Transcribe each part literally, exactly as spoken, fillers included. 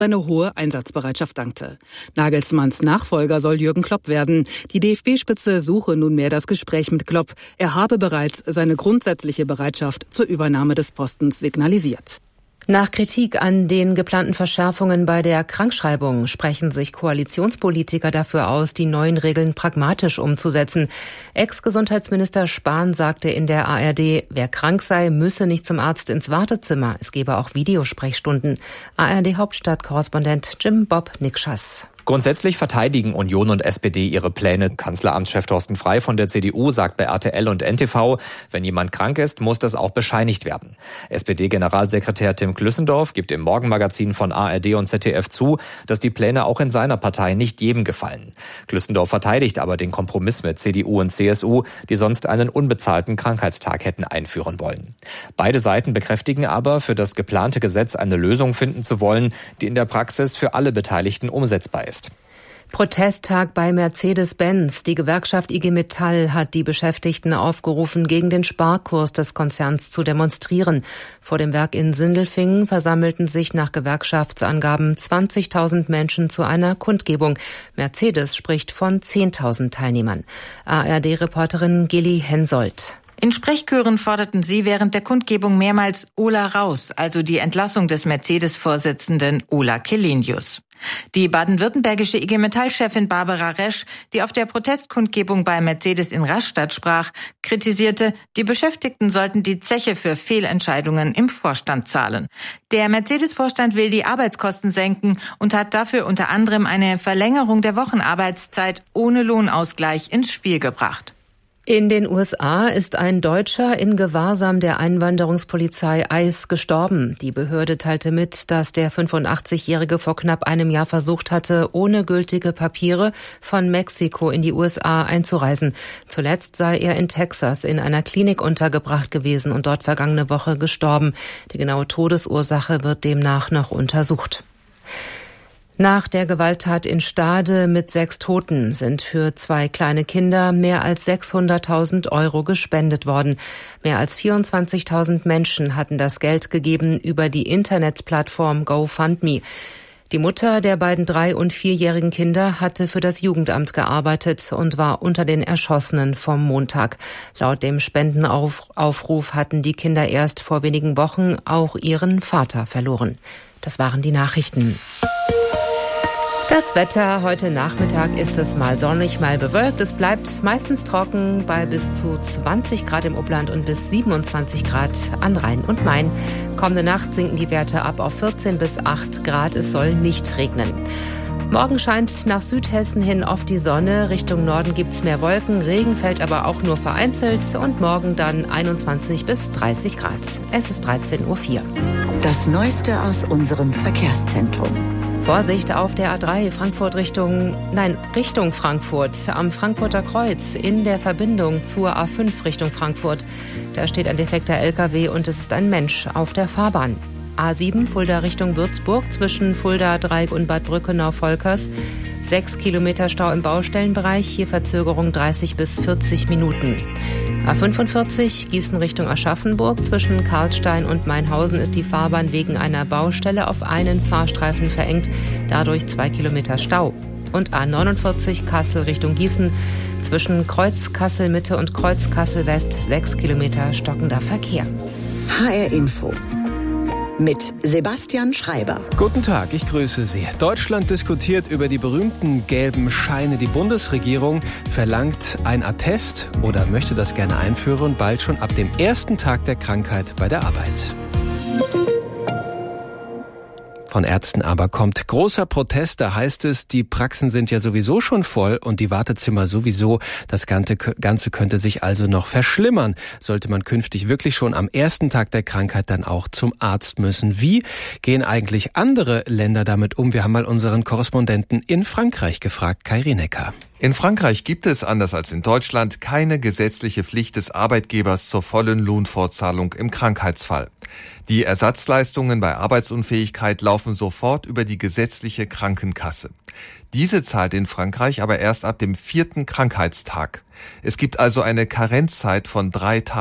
seine hohe Einsatzbereitschaft dankte. Nagelsmanns Nachfolger soll Jürgen Klopp werden. Die D F B-Spitze suche nunmehr das Gespräch mit Klopp. Er habe bereits seine grundsätzliche Bereitschaft zur Übernahme des Postens signalisiert. Nach Kritik an den geplanten Verschärfungen bei der Krankschreibung sprechen sich Koalitionspolitiker dafür aus, die neuen Regeln pragmatisch umzusetzen. Ex-Gesundheitsminister Spahn sagte in der A R D, wer krank sei, müsse nicht zum Arzt ins Wartezimmer. Es gebe auch Videosprechstunden. A R D-Hauptstadtkorrespondent Jim Bob Nikschas. Grundsätzlich verteidigen Union und S P D ihre Pläne. Kanzleramtschef Thorsten Frey von der C D U sagt bei R T L und N T V, wenn jemand krank ist, muss das auch bescheinigt werden. S P D-Generalsekretär Tim Klüssendorf gibt im Morgenmagazin von A R D und Z D F zu, dass die Pläne auch in seiner Partei nicht jedem gefallen. Klüssendorf verteidigt aber den Kompromiss mit C D U und C S U, die sonst einen unbezahlten Krankheitstag hätten einführen wollen. Beide Seiten bekräftigen aber, für das geplante Gesetz eine Lösung finden zu wollen, die in der Praxis für alle Beteiligten umsetzbar ist. Protesttag bei Mercedes-Benz. Die Gewerkschaft I G Metall hat die Beschäftigten aufgerufen, gegen den Sparkurs des Konzerns zu demonstrieren. Vor dem Werk in Sindelfingen versammelten sich nach Gewerkschaftsangaben zwanzigtausend Menschen zu einer Kundgebung. Mercedes spricht von zehntausend Teilnehmern. A R D-Reporterin Gilly Hensoldt. In Sprechchören forderten sie während der Kundgebung mehrmals Ola raus, also die Entlassung des Mercedes-Vorsitzenden Ola Källenius. Die baden-württembergische I G Metall-Chefin Barbara Resch, die auf der Protestkundgebung bei Mercedes in Rastatt sprach, kritisierte, die Beschäftigten sollten die Zeche für Fehlentscheidungen im Vorstand zahlen. Der Mercedes-Vorstand will die Arbeitskosten senken und hat dafür unter anderem eine Verlängerung der Wochenarbeitszeit ohne Lohnausgleich ins Spiel gebracht. In den U S A ist ein Deutscher in Gewahrsam der Einwanderungspolizei I C E gestorben. Die Behörde teilte mit, dass der fünfundachtzigjährige vor knapp einem Jahr versucht hatte, ohne gültige Papiere von Mexiko in die U S A einzureisen. Zuletzt sei er in Texas in einer Klinik untergebracht gewesen und dort vergangene Woche gestorben. Die genaue Todesursache wird demnach noch untersucht. Nach der Gewalttat in Stade mit sechs Toten sind für zwei kleine Kinder mehr als sechshunderttausend Euro gespendet worden. Mehr als vierundzwanzigtausend Menschen hatten das Geld gegeben über die Internetplattform GoFundMe. Die Mutter der beiden drei- und vierjährigen Kinder hatte für das Jugendamt gearbeitet und war unter den Erschossenen vom Montag. Laut dem Spendenaufruf hatten die Kinder erst vor wenigen Wochen auch ihren Vater verloren. Das waren die Nachrichten. Das Wetter, heute Nachmittag ist es mal sonnig, mal bewölkt. Es bleibt meistens trocken bei bis zu zwanzig Grad im Upland und bis siebenundzwanzig Grad an Rhein und Main. Kommende Nacht sinken die Werte ab auf vierzehn bis acht Grad. Es soll nicht regnen. Morgen scheint nach Südhessen hin oft die Sonne. Richtung Norden gibt's mehr Wolken. Regen fällt aber auch nur vereinzelt. Und morgen dann einundzwanzig bis dreißig Grad. Es ist dreizehn Uhr vier. Das Neueste aus unserem Verkehrszentrum. Vorsicht auf der A drei Frankfurt Richtung, nein, Richtung Frankfurt, am Frankfurter Kreuz in der Verbindung zur A fünf Richtung Frankfurt. Da steht ein defekter L K W und es ist ein Mensch auf der Fahrbahn. A sieben Fulda Richtung Würzburg zwischen Fulda, Dreieck und Bad Brückenau-Volkers. Sechs Kilometer Stau im Baustellenbereich, hier Verzögerung dreißig bis vierzig Minuten. A fünfundvierzig Gießen Richtung Aschaffenburg. Zwischen Karlstein und Mainhausen ist die Fahrbahn wegen einer Baustelle auf einen Fahrstreifen verengt, dadurch zwei Kilometer Stau. Und A neunundvierzig Kassel Richtung Gießen. Zwischen Kreuz Kassel Mitte und Kreuz Kassel West sechs Kilometer stockender Verkehr. H R Info mit Sebastian Schreiber. Guten Tag, ich grüße Sie. Deutschland diskutiert über die berühmten gelben Scheine. Die Bundesregierung verlangt ein Attest oder möchte das gerne einführen, bald schon ab dem ersten Tag der Krankheit bei der Arbeit. Von Ärzten aber kommt großer Protest. Da heißt es, die Praxen sind ja sowieso schon voll und die Wartezimmer sowieso. Das Ganze, Ganze könnte sich also noch verschlimmern. Sollte man künftig wirklich schon am ersten Tag der Krankheit dann auch zum Arzt müssen. Wie gehen eigentlich andere Länder damit um? Wir haben mal unseren Korrespondenten in Frankreich gefragt, Kai Rinecker. In Frankreich gibt es, anders als in Deutschland, keine gesetzliche Pflicht des Arbeitgebers zur vollen Lohnfortzahlung im Krankheitsfall. Die Ersatzleistungen bei Arbeitsunfähigkeit laufen sofort über die gesetzliche Krankenkasse. Diese zahlt in Frankreich aber erst ab dem vierten Krankheitstag. Es gibt also eine Karenzzeit von drei Tagen.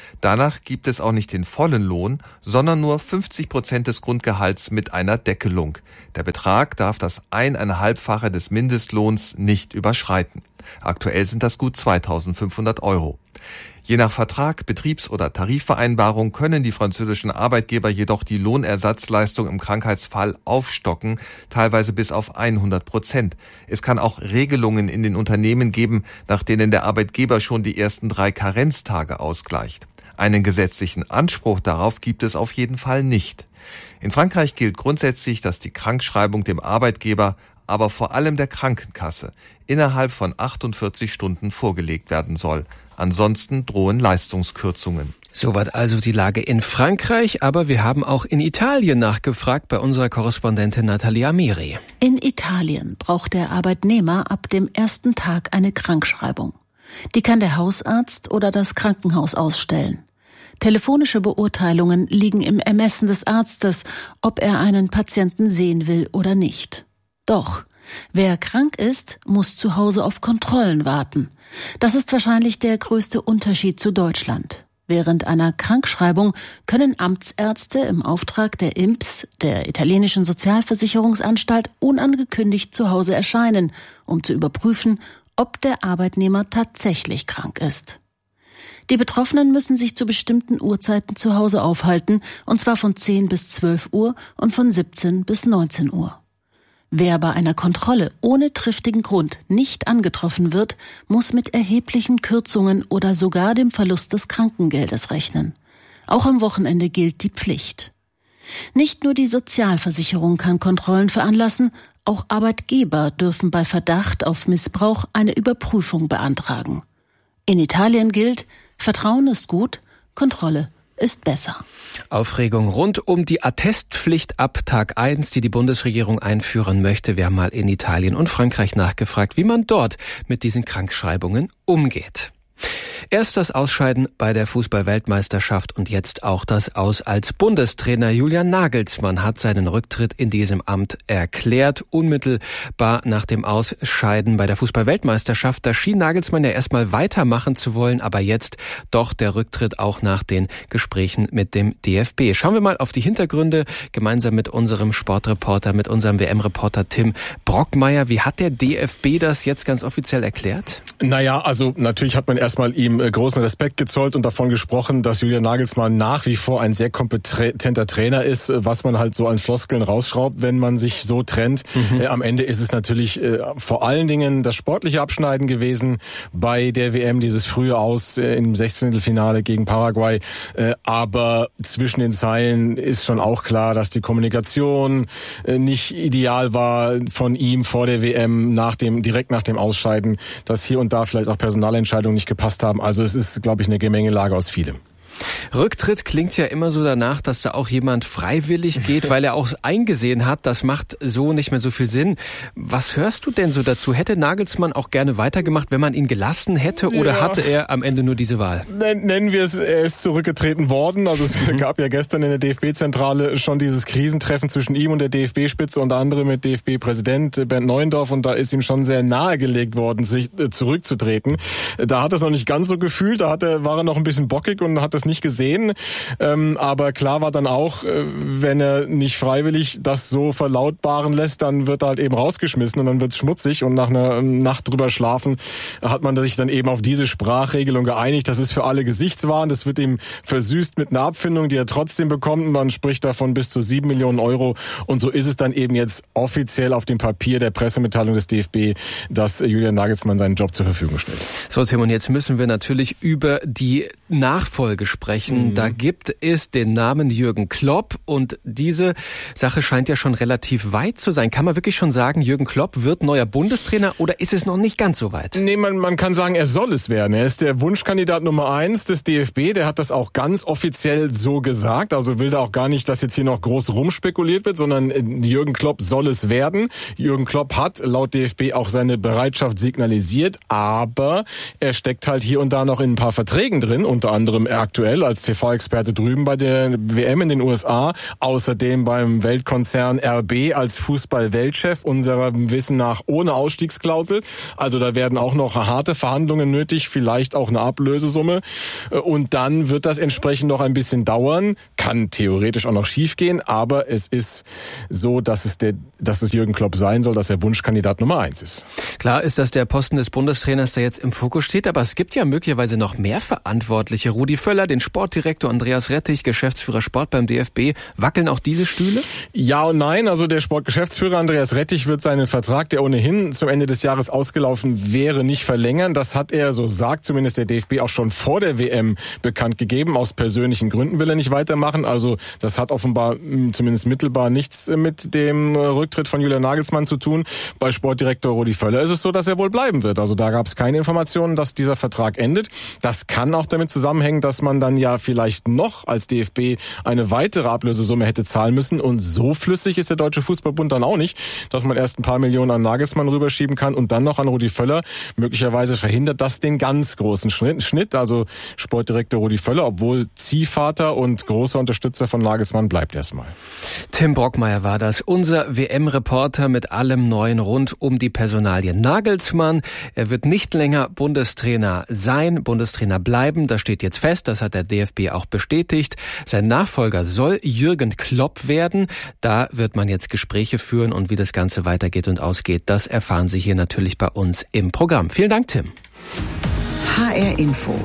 Danach gibt es auch nicht den vollen Lohn, sondern nur fünfzig Prozent des Grundgehalts mit einer Deckelung. Der Betrag darf das eineinhalbfache des Mindestlohns nicht überschreiten. Aktuell sind das gut zweitausendfünfhundert Euro. Je nach Vertrag, Betriebs- oder Tarifvereinbarung können die französischen Arbeitgeber jedoch die Lohnersatzleistung im Krankheitsfall aufstocken, teilweise bis auf hundert Prozent. Es kann auch Regelungen in den Unternehmen geben, nach denen der Arbeitgeber schon die ersten drei Karenztage ausgleicht. Einen gesetzlichen Anspruch darauf gibt es auf jeden Fall nicht. In Frankreich gilt grundsätzlich, dass die Krankschreibung dem Arbeitgeber, aber vor allem der Krankenkasse, innerhalb von achtundvierzig Stunden vorgelegt werden soll. Ansonsten drohen Leistungskürzungen. Soweit also die Lage in Frankreich, aber wir haben auch in Italien nachgefragt bei unserer Korrespondentin Natalia Miri. In Italien braucht der Arbeitnehmer ab dem ersten Tag eine Krankschreibung. Die kann der Hausarzt oder das Krankenhaus ausstellen. Telefonische Beurteilungen liegen im Ermessen des Arztes, ob er einen Patienten sehen will oder nicht. Doch wer krank ist, muss zu Hause auf Kontrollen warten. Das ist wahrscheinlich der größte Unterschied zu Deutschland. Während einer Krankschreibung können Amtsärzte im Auftrag der I N P S, der italienischen Sozialversicherungsanstalt, unangekündigt zu Hause erscheinen, um zu überprüfen, ob der Arbeitnehmer tatsächlich krank ist. Die Betroffenen müssen sich zu bestimmten Uhrzeiten zu Hause aufhalten, und zwar von zehn bis zwölf Uhr und von siebzehn bis neunzehn Uhr. Wer bei einer Kontrolle ohne triftigen Grund nicht angetroffen wird, muss mit erheblichen Kürzungen oder sogar dem Verlust des Krankengeldes rechnen. Auch am Wochenende gilt die Pflicht. Nicht nur die Sozialversicherung kann Kontrollen veranlassen, auch Arbeitgeber dürfen bei Verdacht auf Missbrauch eine Überprüfung beantragen. In Italien gilt, Vertrauen ist gut, Kontrolle ist besser. Aufregung rund um die Attestpflicht ab Tag eins, die die Bundesregierung einführen möchte. Wir haben mal in Italien und Frankreich nachgefragt, wie man dort mit diesen Krankschreibungen umgeht. Erst das Ausscheiden bei der Fußball-Weltmeisterschaft und jetzt auch das Aus als Bundestrainer. Julian Nagelsmann hat seinen Rücktritt in diesem Amt erklärt. Unmittelbar nach dem Ausscheiden bei der Fußball-Weltmeisterschaft, da schien Nagelsmann ja erstmal weitermachen zu wollen, aber jetzt doch der Rücktritt auch nach den Gesprächen mit dem D F B. Schauen wir mal auf die Hintergründe gemeinsam mit unserem Sportreporter, mit unserem W M-Reporter Tim Brockmeier. Wie hat der D F B das jetzt ganz offiziell erklärt? Naja, also natürlich hat man erstmal ihm großen Respekt gezollt und davon gesprochen, dass Julian Nagelsmann nach wie vor ein sehr kompetenter Trainer ist, was man halt so an Floskeln rausschraubt, wenn man sich so trennt. Mhm. Äh, am Ende ist es natürlich äh, vor allen Dingen das sportliche Abschneiden gewesen bei der W M, dieses frühe Aus äh, im Sechzehntelfinale gegen Paraguay. Äh, aber zwischen den Zeilen ist schon auch klar, dass die Kommunikation äh, nicht ideal war von ihm vor der W M, nach dem direkt nach dem Ausscheiden, dass hier und da vielleicht auch Personalentscheidungen nicht gepasst haben. Also es ist, glaube ich, eine Gemengelage aus vielem. Rücktritt klingt ja immer so danach, dass da auch jemand freiwillig geht, weil er auch eingesehen hat, das macht so nicht mehr so viel Sinn. Was hörst du denn so dazu? Hätte Nagelsmann auch gerne weitergemacht, wenn man ihn gelassen hätte, oder ja. hatte er am Ende nur diese Wahl? Nennen wir es, er ist zurückgetreten worden. Also es gab ja gestern in der D F B-Zentrale schon dieses Krisentreffen zwischen ihm und der D F B-Spitze, unter anderem mit D F B-Präsident Bernd Neuendorf, und da ist ihm schon sehr nahegelegt worden, sich zurückzutreten. Da hat er es noch nicht ganz so gefühlt, da hat er, war er noch ein bisschen bockig und hat das nicht gesehen, ähm, aber klar war dann auch, äh, wenn er nicht freiwillig das so verlautbaren lässt, dann wird er halt eben rausgeschmissen und dann wird es schmutzig, und nach einer ähm, Nacht drüber schlafen hat man sich dann eben auf diese Sprachregelung geeinigt. Das ist für alle Gesichtswahn, das wird ihm versüßt mit einer Abfindung, die er trotzdem bekommt. Man spricht davon bis zu sieben Millionen Euro, und so ist es dann eben jetzt offiziell auf dem Papier der Pressemitteilung des D F B, dass Julian Nagelsmann seinen Job zur Verfügung stellt. So, Tim, und jetzt müssen wir natürlich über die Nachfolge sprechen. Mhm. Da gibt es den Namen Jürgen Klopp, und diese Sache scheint ja schon relativ weit zu sein. Kann man wirklich schon sagen, Jürgen Klopp wird neuer Bundestrainer, oder ist es noch nicht ganz so weit? Nee, man, man kann sagen, er soll es werden. Er ist der Wunschkandidat Nummer eins des D F B. Der hat das auch ganz offiziell so gesagt. Also will da auch gar nicht, dass jetzt hier noch groß rumspekuliert wird, sondern Jürgen Klopp soll es werden. Jürgen Klopp hat laut D F B auch seine Bereitschaft signalisiert, aber er steckt halt hier und da noch in ein paar Verträgen drin, unter anderem aktuell aktuell als T V-Experte drüben bei der W M in den U S A. Außerdem beim Weltkonzern R B als Fußball-Weltchef, unserem Wissen nach ohne Ausstiegsklausel. Also da werden auch noch harte Verhandlungen nötig, vielleicht auch eine Ablösesumme. Und dann wird das entsprechend noch ein bisschen dauern. Kann theoretisch auch noch schiefgehen, aber es ist so, dass es, der, dass es Jürgen Klopp sein soll, dass er Wunschkandidat Nummer eins ist. Klar ist, dass der Posten des Bundestrainers da jetzt im Fokus steht, aber es gibt ja möglicherweise noch mehr Verantwortliche. Rudi Völler, den Sportdirektor, Andreas Rettich, Geschäftsführer Sport beim D F B. Wackeln auch diese Stühle? Ja und nein. Also der Sportgeschäftsführer Andreas Rettich wird seinen Vertrag, der ohnehin zum Ende des Jahres ausgelaufen wäre, nicht verlängern. Das hat er, so sagt zumindest der D F B, auch schon vor der W M bekannt gegeben. Aus persönlichen Gründen will er nicht weitermachen. Also das hat offenbar zumindest mittelbar nichts mit dem Rücktritt von Julian Nagelsmann zu tun. Bei Sportdirektor Rudi Völler ist es so, dass er wohl bleiben wird. Also da gab es keine Informationen, dass dieser Vertrag endet. Das kann auch damit zusammenhängen, dass man dann ja vielleicht noch als D F B eine weitere Ablösesumme hätte zahlen müssen. Und so flüssig ist der Deutsche Fußballbund dann auch nicht, dass man erst ein paar Millionen an Nagelsmann rüberschieben kann und dann noch an Rudi Völler. Möglicherweise verhindert das den ganz großen Schnitt. Also Sportdirektor Rudi Völler, obwohl Ziehvater und großer Unterstützer von Nagelsmann, bleibt erstmal. Tim Brockmeier war das, unser W M-Reporter mit allem Neuen rund um die Personalie Nagelsmann. Er wird nicht länger Bundestrainer sein, Bundestrainer bleiben. Das steht jetzt fest, das hat der D F B auch bestätigt. Sein Nachfolger soll Jürgen Klopp werden. Da wird man jetzt Gespräche führen und wie das Ganze weitergeht und ausgeht, das erfahren Sie hier natürlich bei uns im Programm. Vielen Dank, Tim. H R Info.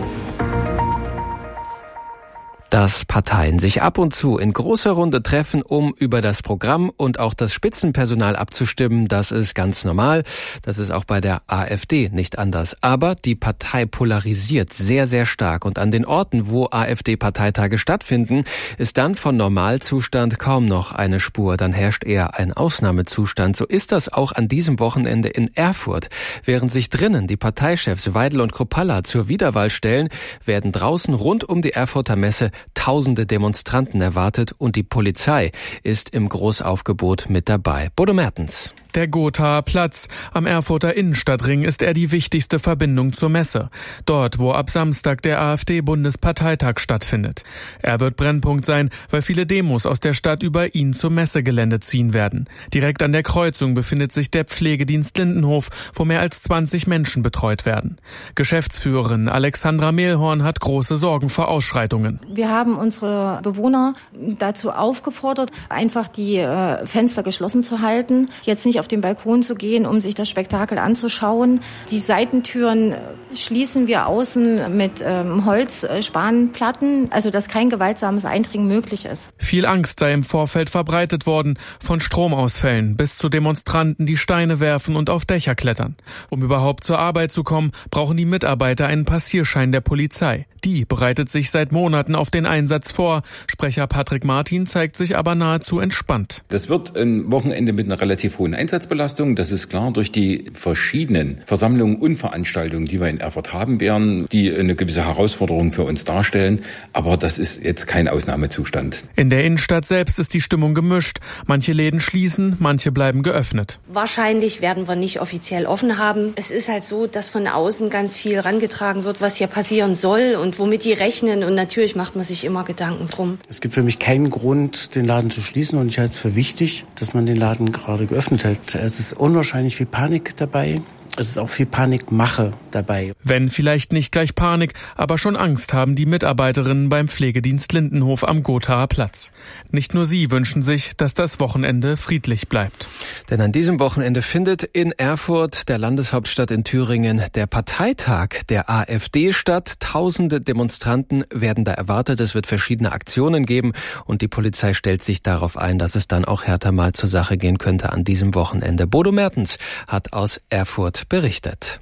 Dass Parteien sich ab und zu in großer Runde treffen, um über das Programm und auch das Spitzenpersonal abzustimmen, das ist ganz normal. Das ist auch bei der AfD nicht anders. Aber die Partei polarisiert sehr, sehr stark. Und an den Orten, wo AfD-Parteitage stattfinden, ist dann von Normalzustand kaum noch eine Spur. Dann herrscht eher ein Ausnahmezustand. So ist das auch an diesem Wochenende in Erfurt. Während sich drinnen die Parteichefs Weidel und Kruppalla zur Wiederwahl stellen, werden draußen rund um die Erfurter Messe tausende Demonstranten erwartet und die Polizei ist im Großaufgebot mit dabei. Bodo Mertens. Der Gothaer Platz. Am Erfurter Innenstadtring ist er die wichtigste Verbindung zur Messe. Dort, wo ab Samstag der AfD-Bundesparteitag stattfindet. Er wird Brennpunkt sein, weil viele Demos aus der Stadt über ihn zum Messegelände ziehen werden. Direkt an der Kreuzung befindet sich der Pflegedienst Lindenhof, wo mehr als zwanzig Menschen betreut werden. Geschäftsführerin Alexandra Mehlhorn hat große Sorgen vor Ausschreitungen. Wir haben unsere Bewohner dazu aufgefordert, einfach die äh, Fenster geschlossen zu halten, jetzt nicht auf den Balkon zu gehen, um sich das Spektakel anzuschauen. Die Seitentüren schließen wir außen mit ähm, Holzspanplatten, also dass kein gewaltsames Eindringen möglich ist. Viel Angst sei im Vorfeld verbreitet worden, von Stromausfällen bis zu Demonstranten, die Steine werfen und auf Dächer klettern. Um überhaupt zur Arbeit zu kommen, brauchen die Mitarbeiter einen Passierschein der Polizei. Die bereitet sich seit Monaten auf den Einsatz vor. Sprecher Patrick Martin zeigt sich aber nahezu entspannt. Das wird ein Wochenende mit einer relativ hohen Einsatzbelastung. Das ist klar durch die verschiedenen Versammlungen und Veranstaltungen, die wir in Erfurt haben werden, die eine gewisse Herausforderung für uns darstellen. Aber das ist jetzt kein Ausnahmezustand. In der Innenstadt selbst ist die Stimmung gemischt. Manche Läden schließen, manche bleiben geöffnet. Wahrscheinlich werden wir nicht offiziell offen haben. Es ist halt so, dass von außen ganz viel herangetragen wird, was hier passieren soll und womit die rechnen. Und natürlich macht man sich immer Gedanken drum. Es gibt für mich keinen Grund, den Laden zu schließen. Und ich halte es für wichtig, dass man den Laden gerade geöffnet hält. Es ist unwahrscheinlich viel Panik dabei. Es ist auch viel Panikmache dabei. Wenn vielleicht nicht gleich Panik, aber schon Angst haben die Mitarbeiterinnen beim Pflegedienst Lindenhof am Gothaer Platz. Nicht nur sie wünschen sich, dass das Wochenende friedlich bleibt. Denn an diesem Wochenende findet in Erfurt, der Landeshauptstadt in Thüringen, der Parteitag der AfD statt. Tausende Demonstranten werden da erwartet. Es wird verschiedene Aktionen geben und die Polizei stellt sich darauf ein, dass es dann auch härter mal zur Sache gehen könnte an diesem Wochenende. Bodo Mertens hat aus Erfurt berichtet.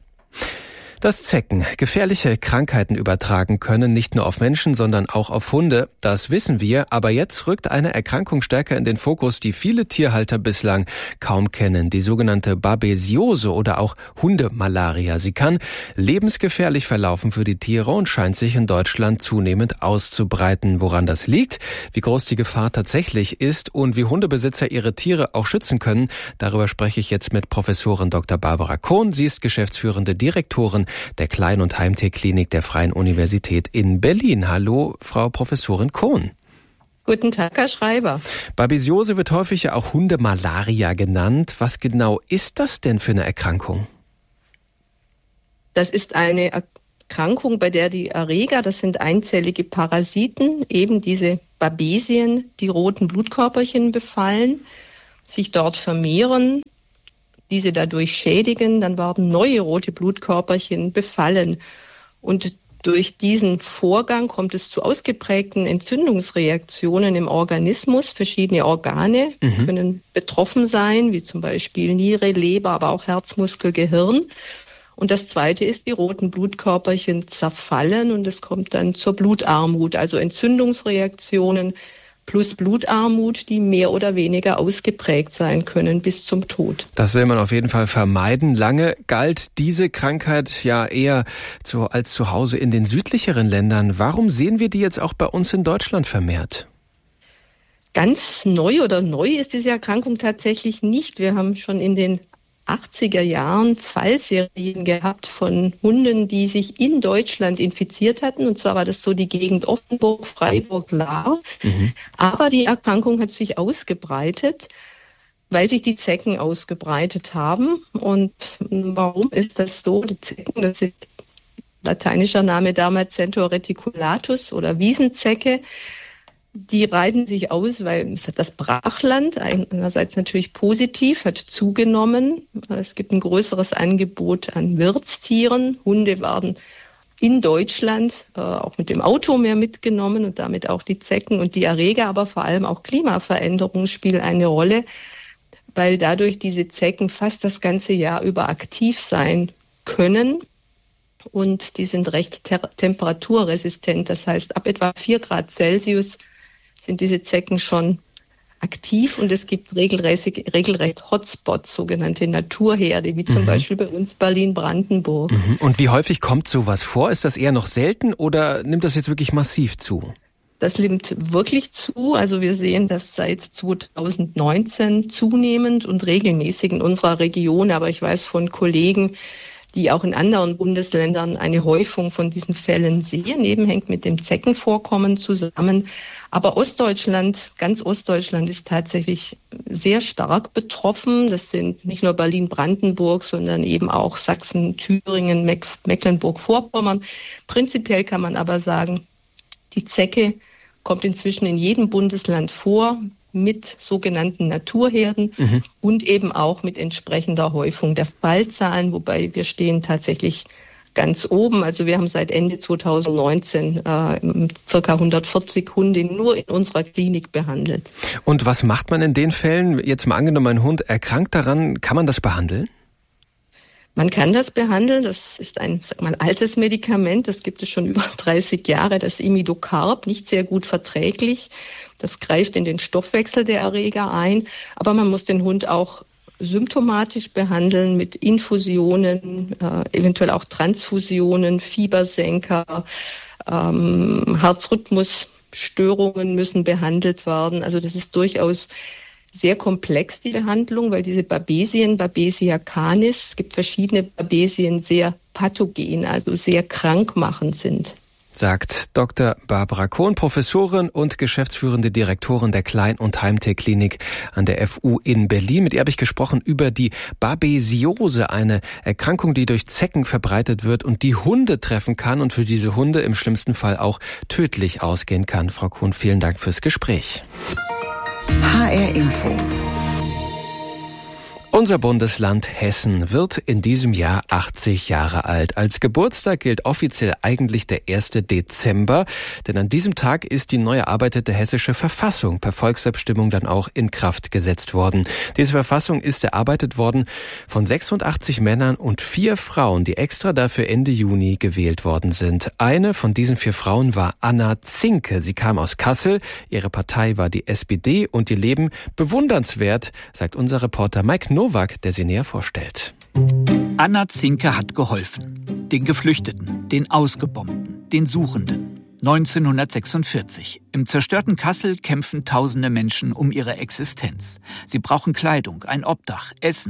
Dass Zecken gefährliche Krankheiten übertragen können, nicht nur auf Menschen, sondern auch auf Hunde, das wissen wir. Aber jetzt rückt eine Erkrankung stärker in den Fokus, die viele Tierhalter bislang kaum kennen. Die sogenannte Babesiose oder auch Hundemalaria. Sie kann lebensgefährlich verlaufen für die Tiere und scheint sich in Deutschland zunehmend auszubreiten. Woran das liegt, wie groß die Gefahr tatsächlich ist und wie Hundebesitzer ihre Tiere auch schützen können, darüber spreche ich jetzt mit Professorin Doktor Barbara Kohn. Sie ist geschäftsführende Direktorin der Klein- und Heimtierklinik der Freien Universität in Berlin. Hallo, Frau Professorin Kohn. Guten Tag, Herr Schreiber. Babesiose wird häufig ja auch Hundemalaria genannt. Was genau ist das denn für eine Erkrankung? Das ist eine Erkrankung, bei der die Erreger, das sind einzellige Parasiten, eben diese Babesien, die roten Blutkörperchen befallen, sich dort vermehren, diese dadurch schädigen, dann werden neue rote Blutkörperchen befallen. Und durch diesen Vorgang kommt es zu ausgeprägten Entzündungsreaktionen im Organismus. Verschiedene Organe mhm. können betroffen sein, wie zum Beispiel Niere, Leber, aber auch Herz, Muskel, Gehirn. Und das Zweite ist, die roten Blutkörperchen zerfallen und es kommt dann zur Blutarmut, also Entzündungsreaktionen plus Blutarmut, die mehr oder weniger ausgeprägt sein können bis zum Tod. Das will man auf jeden Fall vermeiden. Lange galt diese Krankheit ja eher zu, als zu Hause in den südlicheren Ländern. Warum sehen wir die jetzt auch bei uns in Deutschland vermehrt? Ganz neu oder neu ist diese Erkrankung tatsächlich nicht. Wir haben schon in den achtziger Jahren Fallserien gehabt von Hunden, die sich in Deutschland infiziert hatten. Und zwar war das so die Gegend Offenburg, Freiburg, Lahr. Mhm. Aber die Erkrankung hat sich ausgebreitet, weil sich die Zecken ausgebreitet haben. Und warum ist das so? Die Zecken, das ist lateinischer Name damals Centor reticulatus oder Wiesenzecke. Die breiten sich aus, weil das Brachland einerseits natürlich positiv hat zugenommen. Es gibt ein größeres Angebot an Wirtstieren. Hunde werden in Deutschland äh, auch mit dem Auto mehr mitgenommen und damit auch die Zecken und die Erreger, aber vor allem auch Klimaveränderungen spielen eine Rolle, weil dadurch diese Zecken fast das ganze Jahr über aktiv sein können. Und die sind recht ter- temperaturresistent. Das heißt, ab etwa vier Grad Celsius sind diese Zecken schon aktiv und es gibt regelrecht, regelrecht Hotspots, sogenannte Naturherde, wie zum mhm. Beispiel bei uns Berlin-Brandenburg. Mhm. Und wie häufig kommt sowas vor? Ist das eher noch selten oder nimmt das jetzt wirklich massiv zu? Das nimmt wirklich zu. Also wir sehen das seit zweitausendneunzehn zunehmend und regelmäßig in unserer Region. Aber ich weiß von Kollegen, die auch in anderen Bundesländern eine Häufung von diesen Fällen sehen. Eben hängt mit dem Zeckenvorkommen zusammen. Aber Ostdeutschland, ganz Ostdeutschland ist tatsächlich sehr stark betroffen. Das sind nicht nur Berlin-Brandenburg, sondern eben auch Sachsen, Thüringen, Meck- Mecklenburg-Vorpommern. Prinzipiell kann man aber sagen, die Zecke kommt inzwischen in jedem Bundesland vor, mit sogenannten Naturherden mhm. und eben auch mit entsprechender Häufung der Fallzahlen, wobei wir stehen tatsächlich ganz oben. Also wir haben seit Ende zweitausendneunzehn äh, ca. hundertvierzig Hunde nur in unserer Klinik behandelt. Und was macht man in den Fällen? Jetzt mal angenommen, ein Hund erkrankt daran, kann man das behandeln? Man kann das behandeln. Das ist ein, sag mal, altes Medikament. Das gibt es schon über dreißig Jahre. Das Imidocarb, nicht sehr gut verträglich. Das greift in den Stoffwechsel der Erreger ein. Aber man muss den Hund auch symptomatisch behandeln mit Infusionen, äh, eventuell auch Transfusionen, Fiebersenker, ähm, Herzrhythmusstörungen müssen behandelt werden. Also das ist durchaus sehr komplex, die Behandlung, weil diese Babesien, Babesia canis, es gibt verschiedene Babesien, sehr pathogen, also sehr krankmachend sind. Sagt Doktor Barbara Kohn, Professorin und geschäftsführende Direktorin der Klein- und Heimtierklinik an der F U in Berlin. Mit ihr habe ich gesprochen über die Babesiose, eine Erkrankung, die durch Zecken verbreitet wird und die Hunde treffen kann und für diese Hunde im schlimmsten Fall auch tödlich ausgehen kann. Frau Kohn, vielen Dank fürs Gespräch. H R Info. Unser Bundesland Hessen wird in diesem Jahr achtzig Jahre alt. Als Geburtstag gilt offiziell eigentlich der erste Dezember, denn an diesem Tag ist die neu erarbeitete hessische Verfassung per Volksabstimmung dann auch in Kraft gesetzt worden. Diese Verfassung ist erarbeitet worden von sechsundachtzig Männern und vier Frauen, die extra dafür Ende Juni gewählt worden sind. Eine von diesen vier Frauen war Anna Zinke. Sie kam aus Kassel, ihre Partei war die S P D und ihr Leben bewundernswert, sagt unser Reporter Mike Nowak, der sie näher vorstellt. Anna Zinke hat geholfen. Den Geflüchteten, den Ausgebombten, den Suchenden. neunzehnhundertsechsundvierzig. Im zerstörten Kassel kämpfen tausende Menschen um ihre Existenz. Sie brauchen Kleidung, ein Obdach, Essen.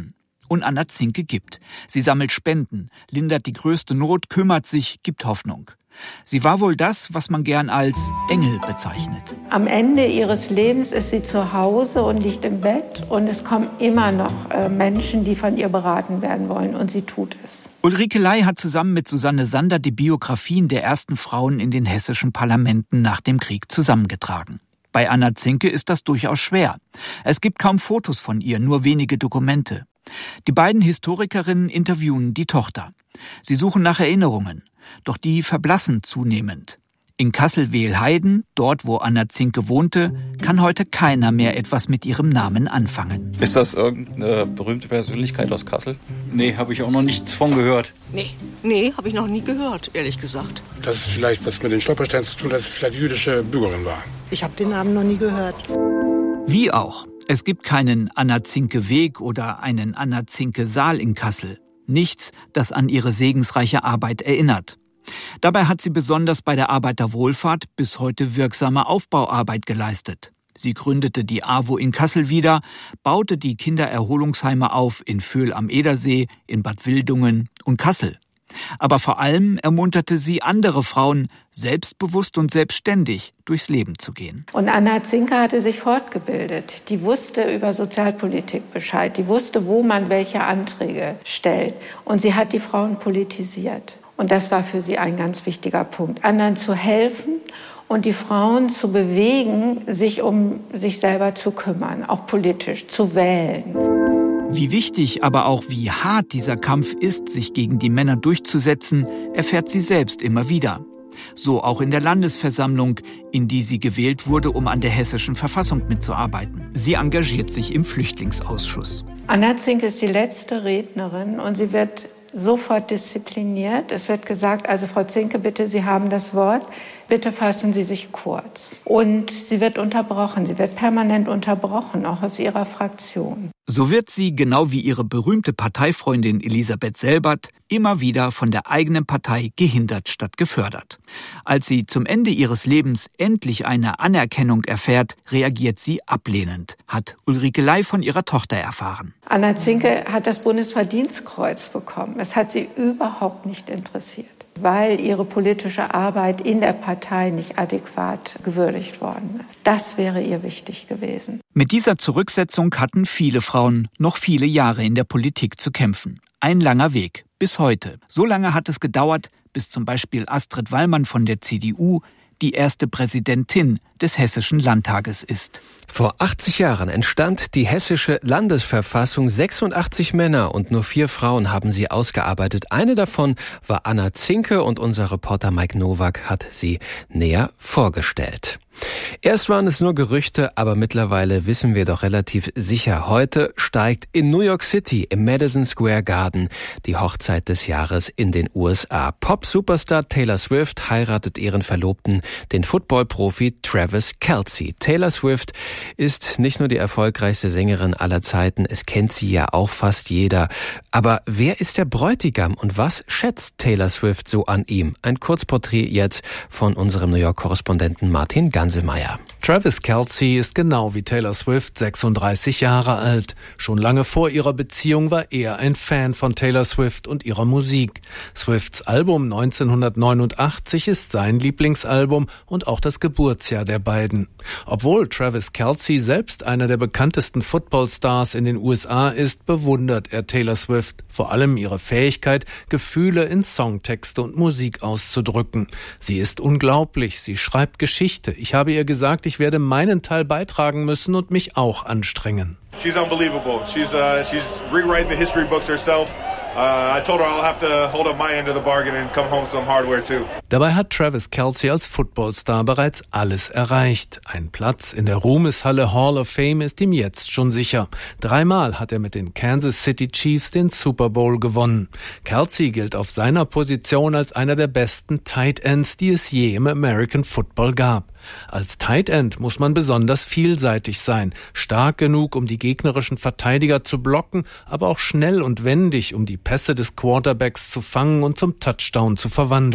Und Anna Zinke gibt. Sie sammelt Spenden, lindert die größte Not, kümmert sich, gibt Hoffnung. Sie war wohl das, was man gern als Engel bezeichnet. Am Ende ihres Lebens ist sie zu Hause und liegt im Bett. Und es kommen immer noch äh, Menschen, die von ihr beraten werden wollen. Und sie tut es. Ulrike Ley hat zusammen mit Susanne Sander die Biografien der ersten Frauen in den hessischen Parlamenten nach dem Krieg zusammengetragen. Bei Anna Zinke ist das durchaus schwer. Es gibt kaum Fotos von ihr, nur wenige Dokumente. Die beiden Historikerinnen interviewen die Tochter. Sie suchen nach Erinnerungen. Doch die verblassen zunehmend. In Kassel-Wehlheiden, dort wo Anna Zinke wohnte, kann heute keiner mehr etwas mit ihrem Namen anfangen. Ist das irgendeine berühmte Persönlichkeit aus Kassel? Nee, habe ich auch noch nichts von gehört. Nee, nee, habe ich noch nie gehört, ehrlich gesagt. Das ist vielleicht was mit den Stolpersteinen zu tun, dass es vielleicht jüdische Bürgerin war. Ich habe den Namen noch nie gehört. Wie auch. Es gibt keinen Anna-Zinke-Weg oder einen Anna-Zinke-Saal in Kassel. Nichts, das an ihre segensreiche Arbeit erinnert. Dabei hat sie besonders bei der Arbeiterwohlfahrt bis heute wirksame Aufbauarbeit geleistet. Sie gründete die AWO in Kassel wieder, baute die Kindererholungsheime auf in Vöhl am Edersee, in Bad Wildungen und Kassel. Aber vor allem ermunterte sie andere Frauen, selbstbewusst und selbstständig durchs Leben zu gehen. Und Anna Zinke hatte sich fortgebildet. Die wusste über Sozialpolitik Bescheid. Die wusste, wo man welche Anträge stellt. Und sie hat die Frauen politisiert. Und das war für sie ein ganz wichtiger Punkt. Anderen zu helfen und die Frauen zu bewegen, sich um sich selber zu kümmern, auch politisch zu wählen. Wie wichtig, aber auch wie hart dieser Kampf ist, sich gegen die Männer durchzusetzen, erfährt sie selbst immer wieder. So auch in der Landesversammlung, in die sie gewählt wurde, um an der hessischen Verfassung mitzuarbeiten. Sie engagiert sich im Flüchtlingsausschuss. Anna Zinke ist die letzte Rednerin und sie wird sofort diszipliniert. Es wird gesagt, also Frau Zinke, bitte, Sie haben das Wort. Bitte fassen Sie sich kurz. Und sie wird unterbrochen. Sie wird permanent unterbrochen, auch aus ihrer Fraktion. So wird sie, genau wie ihre berühmte Parteifreundin Elisabeth Selbert, immer wieder von der eigenen Partei gehindert statt gefördert. Als sie zum Ende ihres Lebens endlich eine Anerkennung erfährt, reagiert sie ablehnend, hat Ulrike Ley von ihrer Tochter erfahren. Anna Zinke hat das Bundesverdienstkreuz bekommen. Es hat sie überhaupt nicht interessiert, weil ihre politische Arbeit in der Partei nicht adäquat gewürdigt worden ist. Das wäre ihr wichtig gewesen. Mit dieser Zurücksetzung hatten viele Frauen noch viele Jahre in der Politik zu kämpfen. Ein langer Weg, bis heute. So lange hat es gedauert, bis zum Beispiel Astrid Wallmann von der C D U die erste Präsidentin des Hessischen Landtages ist. Vor achtzig Jahren entstand die Hessische Landesverfassung. sechsundachtzig Männer und nur vier Frauen haben sie ausgearbeitet. Eine davon war Anna Zinke und unser Reporter Mike Nowak hat sie näher vorgestellt. Erst waren es nur Gerüchte, aber mittlerweile wissen wir doch relativ sicher. Heute steigt in New York City im Madison Square Garden die Hochzeit des Jahres in den U S A. Pop-Superstar Taylor Swift heiratet ihren Verlobten, den Football-Profi Travis Kelce. Taylor Swift ist nicht nur die erfolgreichste Sängerin aller Zeiten, es kennt sie ja auch fast jeder. Aber wer ist der Bräutigam und was schätzt Taylor Swift so an ihm? Ein Kurzporträt jetzt von unserem New York-Korrespondenten Martin Ganselmeier. Travis Kelce ist genau wie Taylor Swift sechsunddreißig Jahre alt. Schon lange vor ihrer Beziehung war er ein Fan von Taylor Swift und ihrer Musik. Swifts Album neunzehnhundertneunundachtzig ist sein Lieblingsalbum und auch das Geburtsjahr der beiden. Obwohl Travis Kelce selbst einer der bekanntesten Footballstars in den U S A ist, bewundert er Taylor Swift, vor allem ihre Fähigkeit, Gefühle in Songtexte und Musik auszudrücken. Sie ist unglaublich, sie schreibt Geschichte. Ich habe ihr gesagt, ich werde meinen Teil beitragen müssen und mich auch anstrengen. She's unbelievable. She's uh, she's rewriting the history books herself. Uh, I told her I'll have to hold up my end of the bargain and come home some hardware too. Dabei hat Travis Kelce als Footballstar bereits alles erreicht. Ein Platz in der Ruhmeshalle Hall of Fame ist ihm jetzt schon sicher. Dreimal hat er mit den Kansas City Chiefs den Super Bowl gewonnen. Kelce gilt auf seiner Position als einer der besten Tight Ends, die es je im American Football gab. Als Tight End muss man besonders vielseitig sein, stark genug, um die gegnerischen Verteidiger zu blocken, aber auch schnell und wendig, um die Pässe des Quarterbacks zu fangen und zum Touchdown zu verwandeln.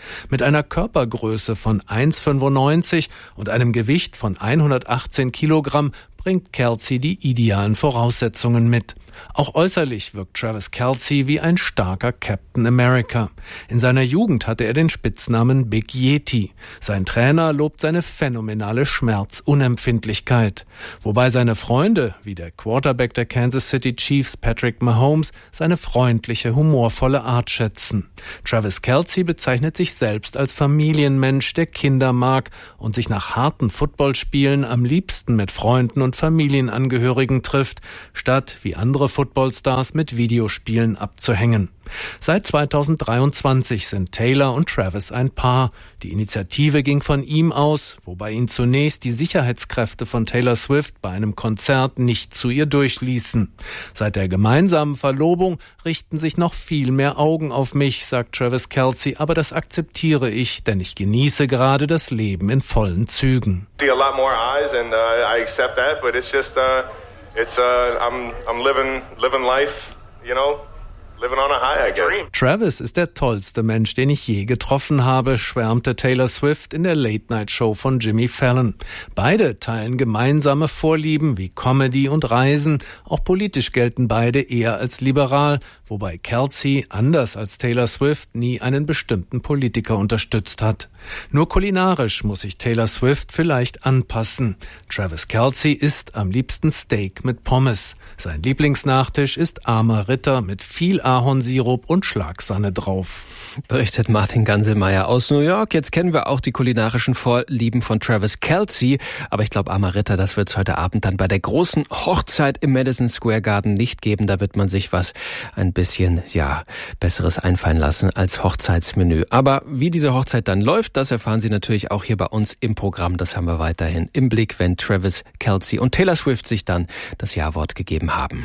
Mit einer Körpergröße von eins Komma fünfundneunzig und einem Gewicht von hundertachtzehn Kilogramm bringt Kelce die idealen Voraussetzungen mit. Auch äußerlich wirkt Travis Kelce wie ein starker Captain America. In seiner Jugend hatte er den Spitznamen Big Yeti. Sein Trainer lobt seine phänomenale Schmerzunempfindlichkeit. Wobei seine Freunde, wie der Quarterback der Kansas City Chiefs Patrick Mahomes, seine freundliche, humorvolle Art schätzen. Travis Kelce bezeichnet sich selbst als Familienmensch, der Kinder mag und sich nach harten Footballspielen am liebsten mit Freunden und Familienangehörigen trifft, statt wie andere Footballstars mit Videospielen abzuhängen. Seit zweitausenddreiundzwanzig sind Taylor und Travis ein Paar. Die Initiative ging von ihm aus, wobei ihn zunächst die Sicherheitskräfte von Taylor Swift bei einem Konzert nicht zu ihr durchließen. Seit der gemeinsamen Verlobung richten sich noch viel mehr Augen auf mich, sagt Travis Kelce, aber das akzeptiere ich, denn ich genieße gerade das Leben in vollen Zügen. See a lot more eyes and uh, I accept that, but it's just uh, it's uh, I'm I'm living living life, you know. Living on a high, I guess. Travis ist der tollste Mensch, den ich je getroffen habe, schwärmte Taylor Swift in der Late-Night-Show von Jimmy Fallon. Beide teilen gemeinsame Vorlieben wie Comedy und Reisen. Auch politisch gelten beide eher als liberal, wobei Kelce, anders als Taylor Swift, nie einen bestimmten Politiker unterstützt hat. Nur kulinarisch muss sich Taylor Swift vielleicht anpassen. Travis Kelce isst am liebsten Steak mit Pommes. Sein Lieblingsnachtisch ist armer Ritter mit viel Ahornsirup und Schlagsahne drauf. Berichtet Martin Gansemeyer aus New York. Jetzt kennen wir auch die kulinarischen Vorlieben von Travis Kelce. Aber ich glaube, armer Ritter, das wird es heute Abend dann bei der großen Hochzeit im Madison Square Garden nicht geben. Da wird man sich was ein bisschen, ja, Besseres einfallen lassen als Hochzeitsmenü. Aber wie diese Hochzeit dann läuft, das erfahren Sie natürlich auch hier bei uns im Programm. Das haben wir weiterhin im Blick, wenn Travis Kelce und Taylor Swift sich dann das Ja-Wort gegeben haben.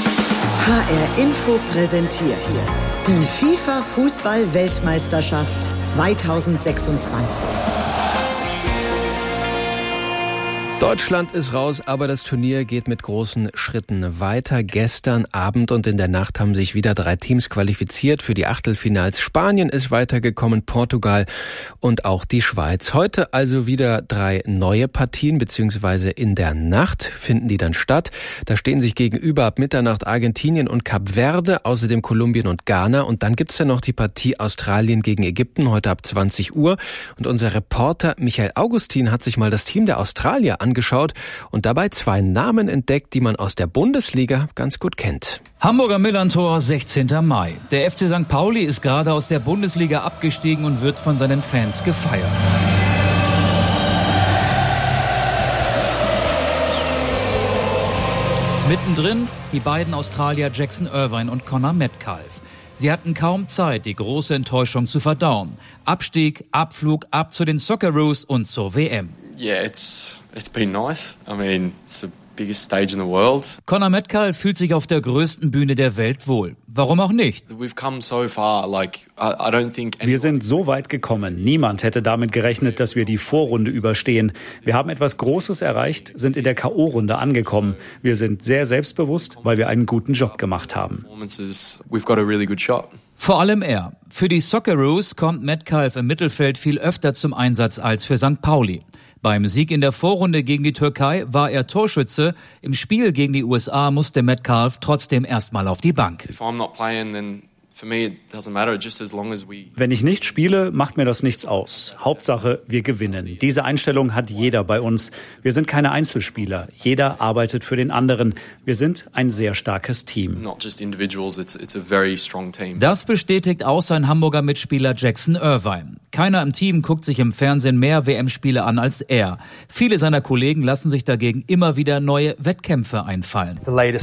H R Info präsentiert die FIFA-Fußball-Weltmeisterschaft zweitausendsechsundzwanzig. Deutschland ist raus, aber das Turnier geht mit großen Schritten weiter. Gestern Abend und in der Nacht haben sich wieder drei Teams qualifiziert für die Achtelfinals. Spanien ist weitergekommen, Portugal und auch die Schweiz. Heute also wieder drei neue Partien, beziehungsweise in der Nacht finden die dann statt. Da stehen sich gegenüber ab Mitternacht Argentinien und Kap Verde, außerdem Kolumbien und Ghana. Und dann gibt's ja noch die Partie Australien gegen Ägypten, heute ab zwanzig Uhr. Und unser Reporter Michael Augustin hat sich mal das Team der Australier angeschaut. angeschaut und dabei zwei Namen entdeckt, die man aus der Bundesliga ganz gut kennt. Hamburger Millerntor, sechzehnten Mai. Der F C Sankt Pauli ist gerade aus der Bundesliga abgestiegen und wird von seinen Fans gefeiert. Mittendrin die beiden Australier Jackson Irvine und Connor Metcalfe. Sie hatten kaum Zeit, die große Enttäuschung zu verdauen. Abstieg, Abflug, ab zu den Socceroos und zur W M. Yeah, it's it's been nice. I mean, it's the biggest stage in the world. Connor Metcalfe fühlt sich auf der größten Bühne der Welt wohl. Warum auch nicht? We've come so far. Like I, I don't think wir sind so weit gekommen. Niemand hätte damit gerechnet, dass wir die Vorrunde überstehen. Wir haben etwas Großes erreicht, sind in der K O-Runde angekommen. Wir sind sehr selbstbewusst, weil wir einen guten Job gemacht haben. We've got a really good shot. Vor allem er. Für die Socceroos kommt Metcalfe im Mittelfeld viel öfter zum Einsatz als für Sankt Pauli. Beim Sieg in der Vorrunde gegen die Türkei war er Torschütze. Im Spiel gegen die U S A musste Metcalfe trotzdem erstmal auf die Bank. If I'm not playing, then for me it doesn't matter, just as long as we. Wenn ich nicht spiele, macht mir das nichts aus. Hauptsache, wir gewinnen. Diese Einstellung hat jeder bei uns. Wir sind keine Einzelspieler. Jeder arbeitet für den anderen. Wir sind ein sehr starkes Team. Not just individuals, it's it's a very strong team. Das bestätigt auch sein Hamburger Mitspieler Jackson Irvine. Keiner im Team guckt sich im Fernsehen mehr W M-Spiele an als er. Viele seiner Kollegen lassen sich dagegen immer wieder neue Wettkämpfe einfallen.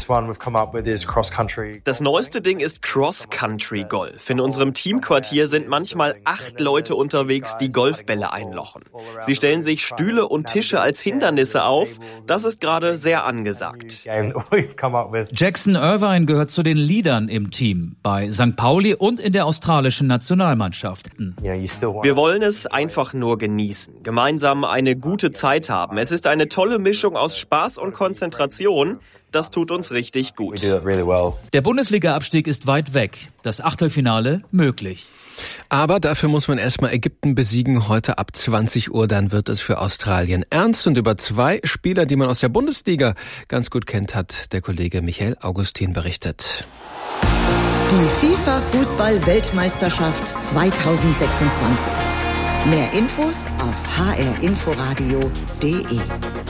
Das neueste Ding ist Cross-Country-Golf. In unserem Teamquartier sind manchmal acht Leute unterwegs, die Golfbälle einlochen. Sie stellen sich Stühle und Tische als Hindernisse auf. Das ist gerade sehr angesagt. Jackson Irvine gehört zu den Leadern im Team, bei Sankt Pauli und in der australischen Nationalmannschaft. Wir wollen es einfach nur genießen, gemeinsam eine gute Zeit haben. Es ist eine tolle Mischung aus Spaß und Konzentration. Das tut uns richtig gut. Der Bundesliga-Abstieg ist weit weg. Das Achtelfinale möglich. Aber dafür muss man erstmal Ägypten besiegen. Heute ab zwanzig Uhr, dann wird es für Australien ernst. Und über zwei Spieler, die man aus der Bundesliga ganz gut kennt, hat der Kollege Michael Augustin berichtet. Die FIFA-Fußball-Weltmeisterschaft zweitausendsechsundzwanzig. Mehr Infos auf h r inforadio punkt d e.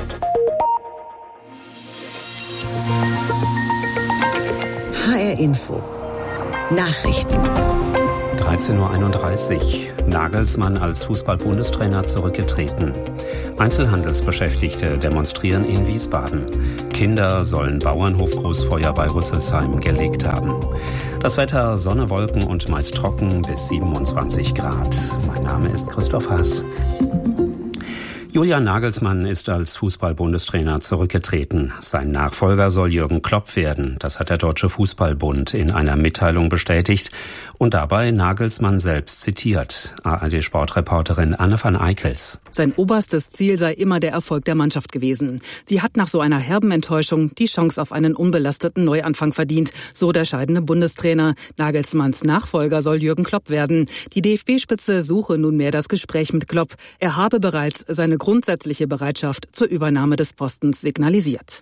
H R Info. Nachrichten. dreizehn Uhr einunddreißig. Nagelsmann als Fußball-Bundestrainer zurückgetreten. Einzelhandelsbeschäftigte demonstrieren in Wiesbaden. Kinder sollen Bauernhof-Großfeuer bei Rüsselsheim gelegt haben. Das Wetter: Sonne, Wolken und meist trocken bis siebenundzwanzig Grad. Mein Name ist Christoph Haas. Julian Nagelsmann ist als Fußball-Bundestrainer zurückgetreten. Sein Nachfolger soll Jürgen Klopp werden. Das hat der Deutsche Fußballbund in einer Mitteilung bestätigt und dabei Nagelsmann selbst zitiert. A R D-Sportreporterin Anne van Eickels. Sein oberstes Ziel sei immer der Erfolg der Mannschaft gewesen. Sie hat nach so einer herben Enttäuschung die Chance auf einen unbelasteten Neuanfang verdient, so der scheidende Bundestrainer. Nagelsmanns Nachfolger soll Jürgen Klopp werden. Die D F B-Spitze suche nunmehr das Gespräch mit Klopp. Er habe bereits seine grundsätzliche Bereitschaft zur Übernahme des Postens signalisiert.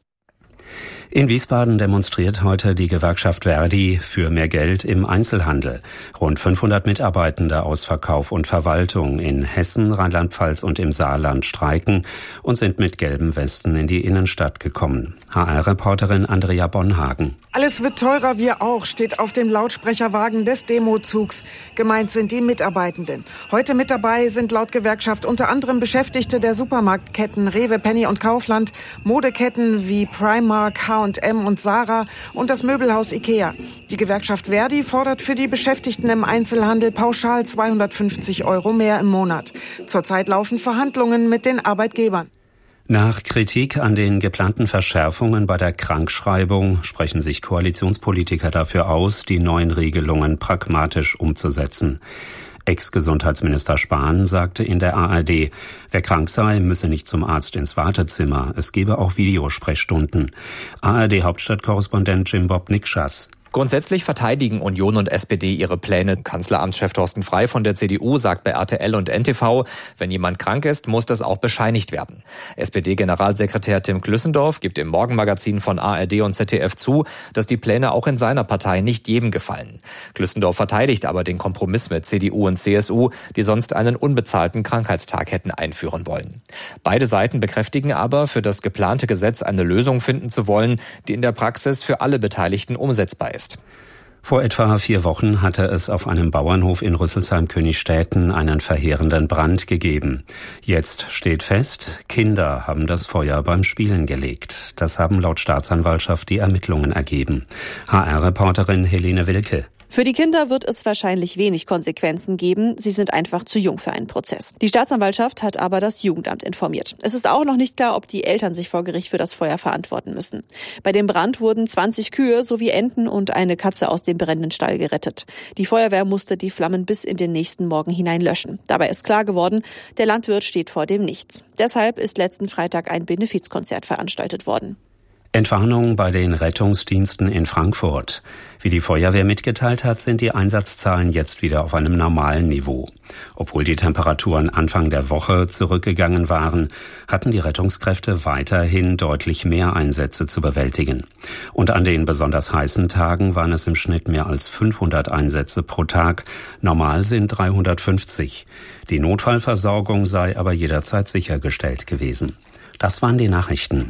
In Wiesbaden demonstriert heute die Gewerkschaft Verdi für mehr Geld im Einzelhandel. Rund fünfhundert Mitarbeitende aus Verkauf und Verwaltung in Hessen, Rheinland-Pfalz und im Saarland streiken und sind mit gelben Westen in die Innenstadt gekommen. H R-Reporterin Andrea Bonhagen. Alles wird teurer, wir auch, steht auf dem Lautsprecherwagen des Demozugs. Gemeint sind die Mitarbeitenden. Heute mit dabei sind laut Gewerkschaft unter anderem Beschäftigte der Supermarktketten Rewe, Penny und Kaufland, Modeketten wie Primark, H und M und Zara und das Möbelhaus Ikea. Die Gewerkschaft Verdi fordert für die Beschäftigten im Einzelhandel pauschal zweihundertfünfzig Euro mehr im Monat. Zurzeit laufen Verhandlungen mit den Arbeitgebern. Nach Kritik an den geplanten Verschärfungen bei der Krankschreibung sprechen sich Koalitionspolitiker dafür aus, die neuen Regelungen pragmatisch umzusetzen. Ex-Gesundheitsminister Spahn sagte in der A R D, wer krank sei, müsse nicht zum Arzt ins Wartezimmer. Es gebe auch Videosprechstunden. A R D-Hauptstadtkorrespondent Jim Bob Nikschas. Grundsätzlich verteidigen Union und S P D ihre Pläne. Kanzleramtschef Thorsten Frey von der C D U sagt bei R T L und N T V, wenn jemand krank ist, muss das auch bescheinigt werden. S P D-Generalsekretär Tim Klüssendorf gibt im Morgenmagazin von A R D und Z D F zu, dass die Pläne auch in seiner Partei nicht jedem gefallen. Klüssendorf verteidigt aber den Kompromiss mit C D U und C S U, die sonst einen unbezahlten Krankheitstag hätten einführen wollen. Beide Seiten bekräftigen aber, für das geplante Gesetz eine Lösung finden zu wollen, die in der Praxis für alle Beteiligten umsetzbar ist. Vor etwa vier Wochen hatte es auf einem Bauernhof in Rüsselsheim-Königstädten einen verheerenden Brand gegeben. Jetzt steht fest, Kinder haben das Feuer beim Spielen gelegt. Das haben laut Staatsanwaltschaft die Ermittlungen ergeben. H R-Reporterin Helene Wilke. Für die Kinder wird es wahrscheinlich wenig Konsequenzen geben. Sie sind einfach zu jung für einen Prozess. Die Staatsanwaltschaft hat aber das Jugendamt informiert. Es ist auch noch nicht klar, ob die Eltern sich vor Gericht für das Feuer verantworten müssen. Bei dem Brand wurden zwanzig Kühe sowie Enten und eine Katze aus dem brennenden Stall gerettet. Die Feuerwehr musste die Flammen bis in den nächsten Morgen hinein löschen. Dabei ist klar geworden, der Landwirt steht vor dem Nichts. Deshalb ist letzten Freitag ein Benefizkonzert veranstaltet worden. Entwarnung bei den Rettungsdiensten in Frankfurt. Wie die Feuerwehr mitgeteilt hat, sind die Einsatzzahlen jetzt wieder auf einem normalen Niveau. Obwohl die Temperaturen Anfang der Woche zurückgegangen waren, hatten die Rettungskräfte weiterhin deutlich mehr Einsätze zu bewältigen. Und an den besonders heißen Tagen waren es im Schnitt mehr als fünfhundert Einsätze pro Tag. Normal sind dreihundertfünfzig. Die Notfallversorgung sei aber jederzeit sichergestellt gewesen. Das waren die Nachrichten.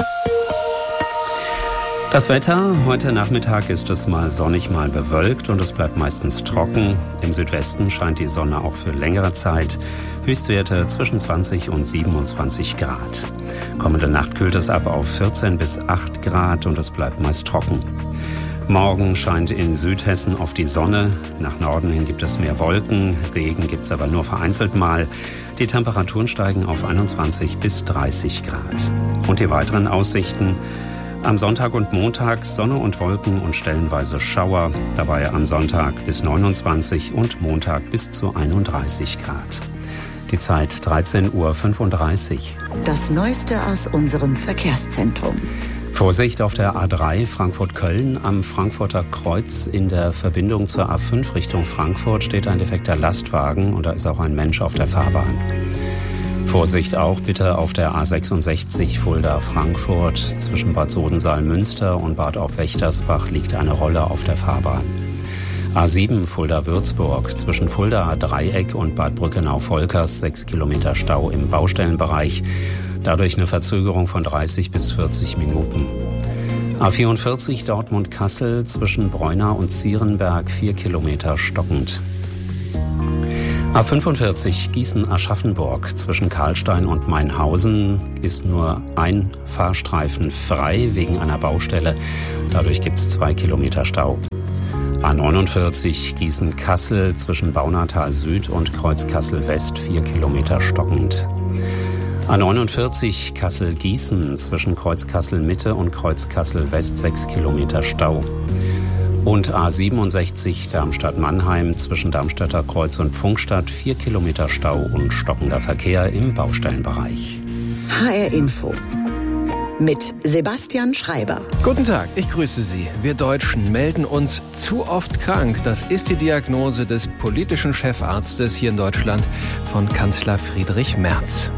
Das Wetter: Heute Nachmittag ist es mal sonnig, mal bewölkt und es bleibt meistens trocken. Im Südwesten scheint die Sonne auch für längere Zeit. Höchstwerte zwischen zwanzig und siebenundzwanzig Grad. Kommende Nacht kühlt es ab auf vierzehn bis acht Grad und es bleibt meist trocken. Morgen scheint in Südhessen oft die Sonne. Nach Norden hin gibt es mehr Wolken. Regen gibt es aber nur vereinzelt mal. Die Temperaturen steigen auf einundzwanzig bis dreißig Grad. Und die weiteren Aussichten: Am Sonntag und Montag Sonne und Wolken und stellenweise Schauer. Dabei am Sonntag bis neunundzwanzig und Montag bis zu einunddreißig Grad. Die Zeit dreizehn Uhr fünfunddreißig. Das Neueste aus unserem Verkehrszentrum. Vorsicht auf der A drei Frankfurt-Köln. Am Frankfurter Kreuz in der Verbindung zur A fünf Richtung Frankfurt steht ein defekter Lastwagen und da ist auch ein Mensch auf der Fahrbahn. Vorsicht auch bitte auf der A sechsundsechzig Fulda-Frankfurt. Zwischen Bad Sodensaal-Münster und Bad Aub-Wächtersbach liegt eine Rolle auf der Fahrbahn. A sieben Fulda-Würzburg. Zwischen Fulda-Dreieck und Bad Brückenau-Volkers sechs Kilometer Stau im Baustellenbereich. Dadurch eine Verzögerung von dreißig bis vierzig Minuten. A vierundvierzig Dortmund-Kassel zwischen Breunau und Zierenberg vier Kilometer stockend. A fünfundvierzig Gießen-Aschaffenburg zwischen Karlstein und Mainhausen ist nur ein Fahrstreifen frei wegen einer Baustelle. Dadurch gibt es zwei Kilometer Stau. A neunundvierzig Gießen-Kassel zwischen Baunatal Süd und Kreuz Kassel-West vier Kilometer stockend. A neunundvierzig Kassel-Gießen zwischen Kreuz Kassel-Mitte und Kreuz Kassel-West sechs Kilometer Stau. Und A siebenundsechzig Darmstadt-Mannheim zwischen Darmstädter Kreuz und Pfungstadt vier Kilometer Stau und stockender Verkehr im Baustellenbereich. H R Info mit Sebastian Schreiber. Guten Tag, ich grüße Sie. Wir Deutschen melden uns zu oft krank. Das ist die Diagnose des politischen Chefarztes hier in Deutschland von Kanzler Friedrich Merz.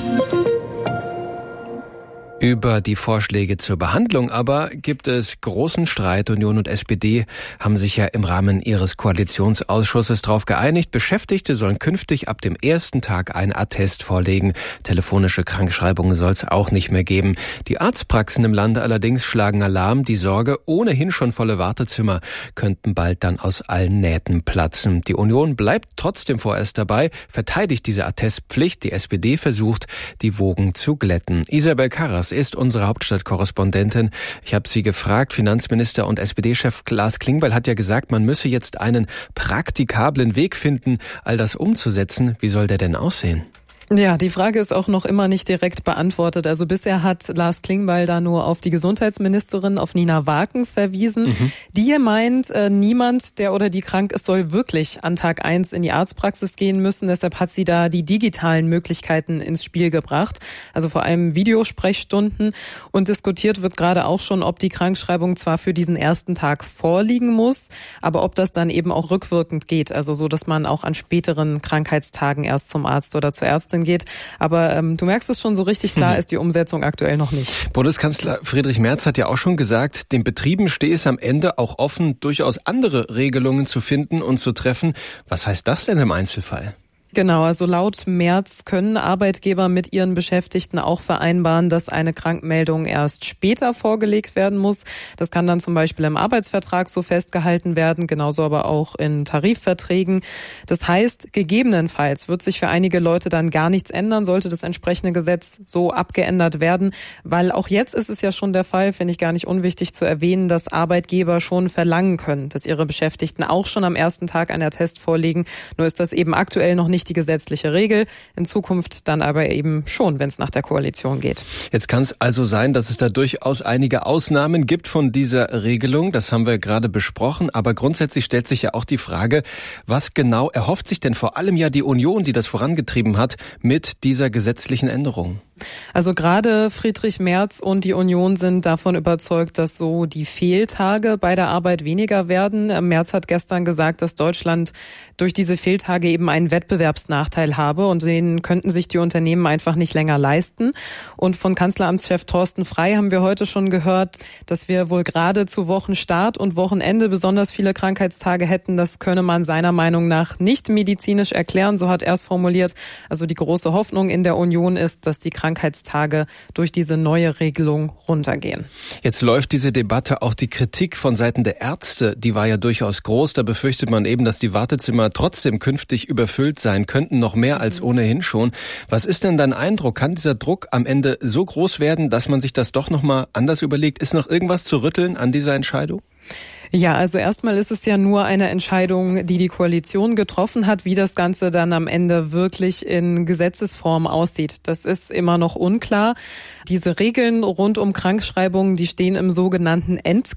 Über die Vorschläge zur Behandlung aber gibt es großen Streit. Union und S P D haben sich ja im Rahmen ihres Koalitionsausschusses darauf geeinigt. Beschäftigte sollen künftig ab dem ersten Tag einen Attest vorlegen. Telefonische Krankschreibungen soll es auch nicht mehr geben. Die Arztpraxen im Lande allerdings schlagen Alarm. Die Sorge, ohnehin schon volle Wartezimmer könnten bald dann aus allen Nähten platzen. Die Union bleibt trotzdem vorerst dabei, verteidigt diese Attestpflicht. Die S P D versucht, die Wogen zu glätten. Isabel Karras ist unsere Hauptstadtkorrespondentin. Ich habe sie gefragt, Finanzminister und S P D-Chef Lars Klingbeil hat ja gesagt, man müsse jetzt einen praktikablen Weg finden, all das umzusetzen. Wie soll der denn aussehen? Ja, die Frage ist auch noch immer nicht direkt beantwortet. Also bisher hat Lars Klingbeil da nur auf die Gesundheitsministerin, auf Nina Waken verwiesen. Mhm. Die meint, äh, niemand, der oder die krank ist, soll wirklich an Tag eins in die Arztpraxis gehen müssen. Deshalb hat sie da die digitalen Möglichkeiten ins Spiel gebracht. Also vor allem Videosprechstunden. Und diskutiert wird gerade auch schon, ob die Krankschreibung zwar für diesen ersten Tag vorliegen muss, aber ob das dann eben auch rückwirkend geht. Also so, dass man auch an späteren Krankheitstagen erst zum Arzt oder zur Ärztin geht. Aber ähm, du merkst es schon, so richtig klar ist die Umsetzung aktuell noch nicht. Bundeskanzler Friedrich Merz hat ja auch schon gesagt, den Betrieben stehe es am Ende auch offen, durchaus andere Regelungen zu finden und zu treffen. Was heißt das denn im Einzelfall? Genau, also laut Merz können Arbeitgeber mit ihren Beschäftigten auch vereinbaren, dass eine Krankmeldung erst später vorgelegt werden muss. Das kann dann zum Beispiel im Arbeitsvertrag so festgehalten werden, genauso aber auch in Tarifverträgen. Das heißt, gegebenenfalls wird sich für einige Leute dann gar nichts ändern, sollte das entsprechende Gesetz so abgeändert werden, weil auch jetzt ist es ja schon der Fall, finde ich gar nicht unwichtig zu erwähnen, dass Arbeitgeber schon verlangen können, dass ihre Beschäftigten auch schon am ersten Tag einen Attest vorlegen. Nur ist das eben aktuell noch nicht die gesetzliche Regel, in Zukunft dann aber eben schon, wenn es nach der Koalition geht. Jetzt kann es also sein, dass es da durchaus einige Ausnahmen gibt von dieser Regelung, das haben wir gerade besprochen, aber grundsätzlich stellt sich ja auch die Frage, was genau erhofft sich denn vor allem ja die Union, die das vorangetrieben hat, mit dieser gesetzlichen Änderung? Also gerade Friedrich Merz und die Union sind davon überzeugt, dass so die Fehltage bei der Arbeit weniger werden. Merz hat gestern gesagt, dass Deutschland durch diese Fehltage eben einen Wettbewerbsnachteil habe und den könnten sich die Unternehmen einfach nicht länger leisten. Und von Kanzleramtschef Thorsten Frey haben wir heute schon gehört, dass wir wohl gerade zu Wochenstart und Wochenende besonders viele Krankheitstage hätten. Das könne man seiner Meinung nach nicht medizinisch erklären, so hat er es formuliert. Also die große Hoffnung in der Union ist, dass die Krankheitstage durch diese neue Regelung runtergehen. Jetzt läuft diese Debatte, auch die Kritik von Seiten der Ärzte, die war ja durchaus groß. Da befürchtet man eben, dass die Wartezimmer trotzdem künftig überfüllt sein könnten, noch mehr als ohnehin schon. Was ist denn dein Eindruck? Kann dieser Druck am Ende so groß werden, dass man sich das doch noch mal anders überlegt? Ist noch irgendwas zu rütteln an dieser Entscheidung? Ja, also erstmal ist es ja nur eine Entscheidung, die die Koalition getroffen hat. Wie das Ganze dann am Ende wirklich in Gesetzesform aussieht, das ist immer noch unklar. Diese Regeln rund um Krankschreibungen, die stehen im sogenannten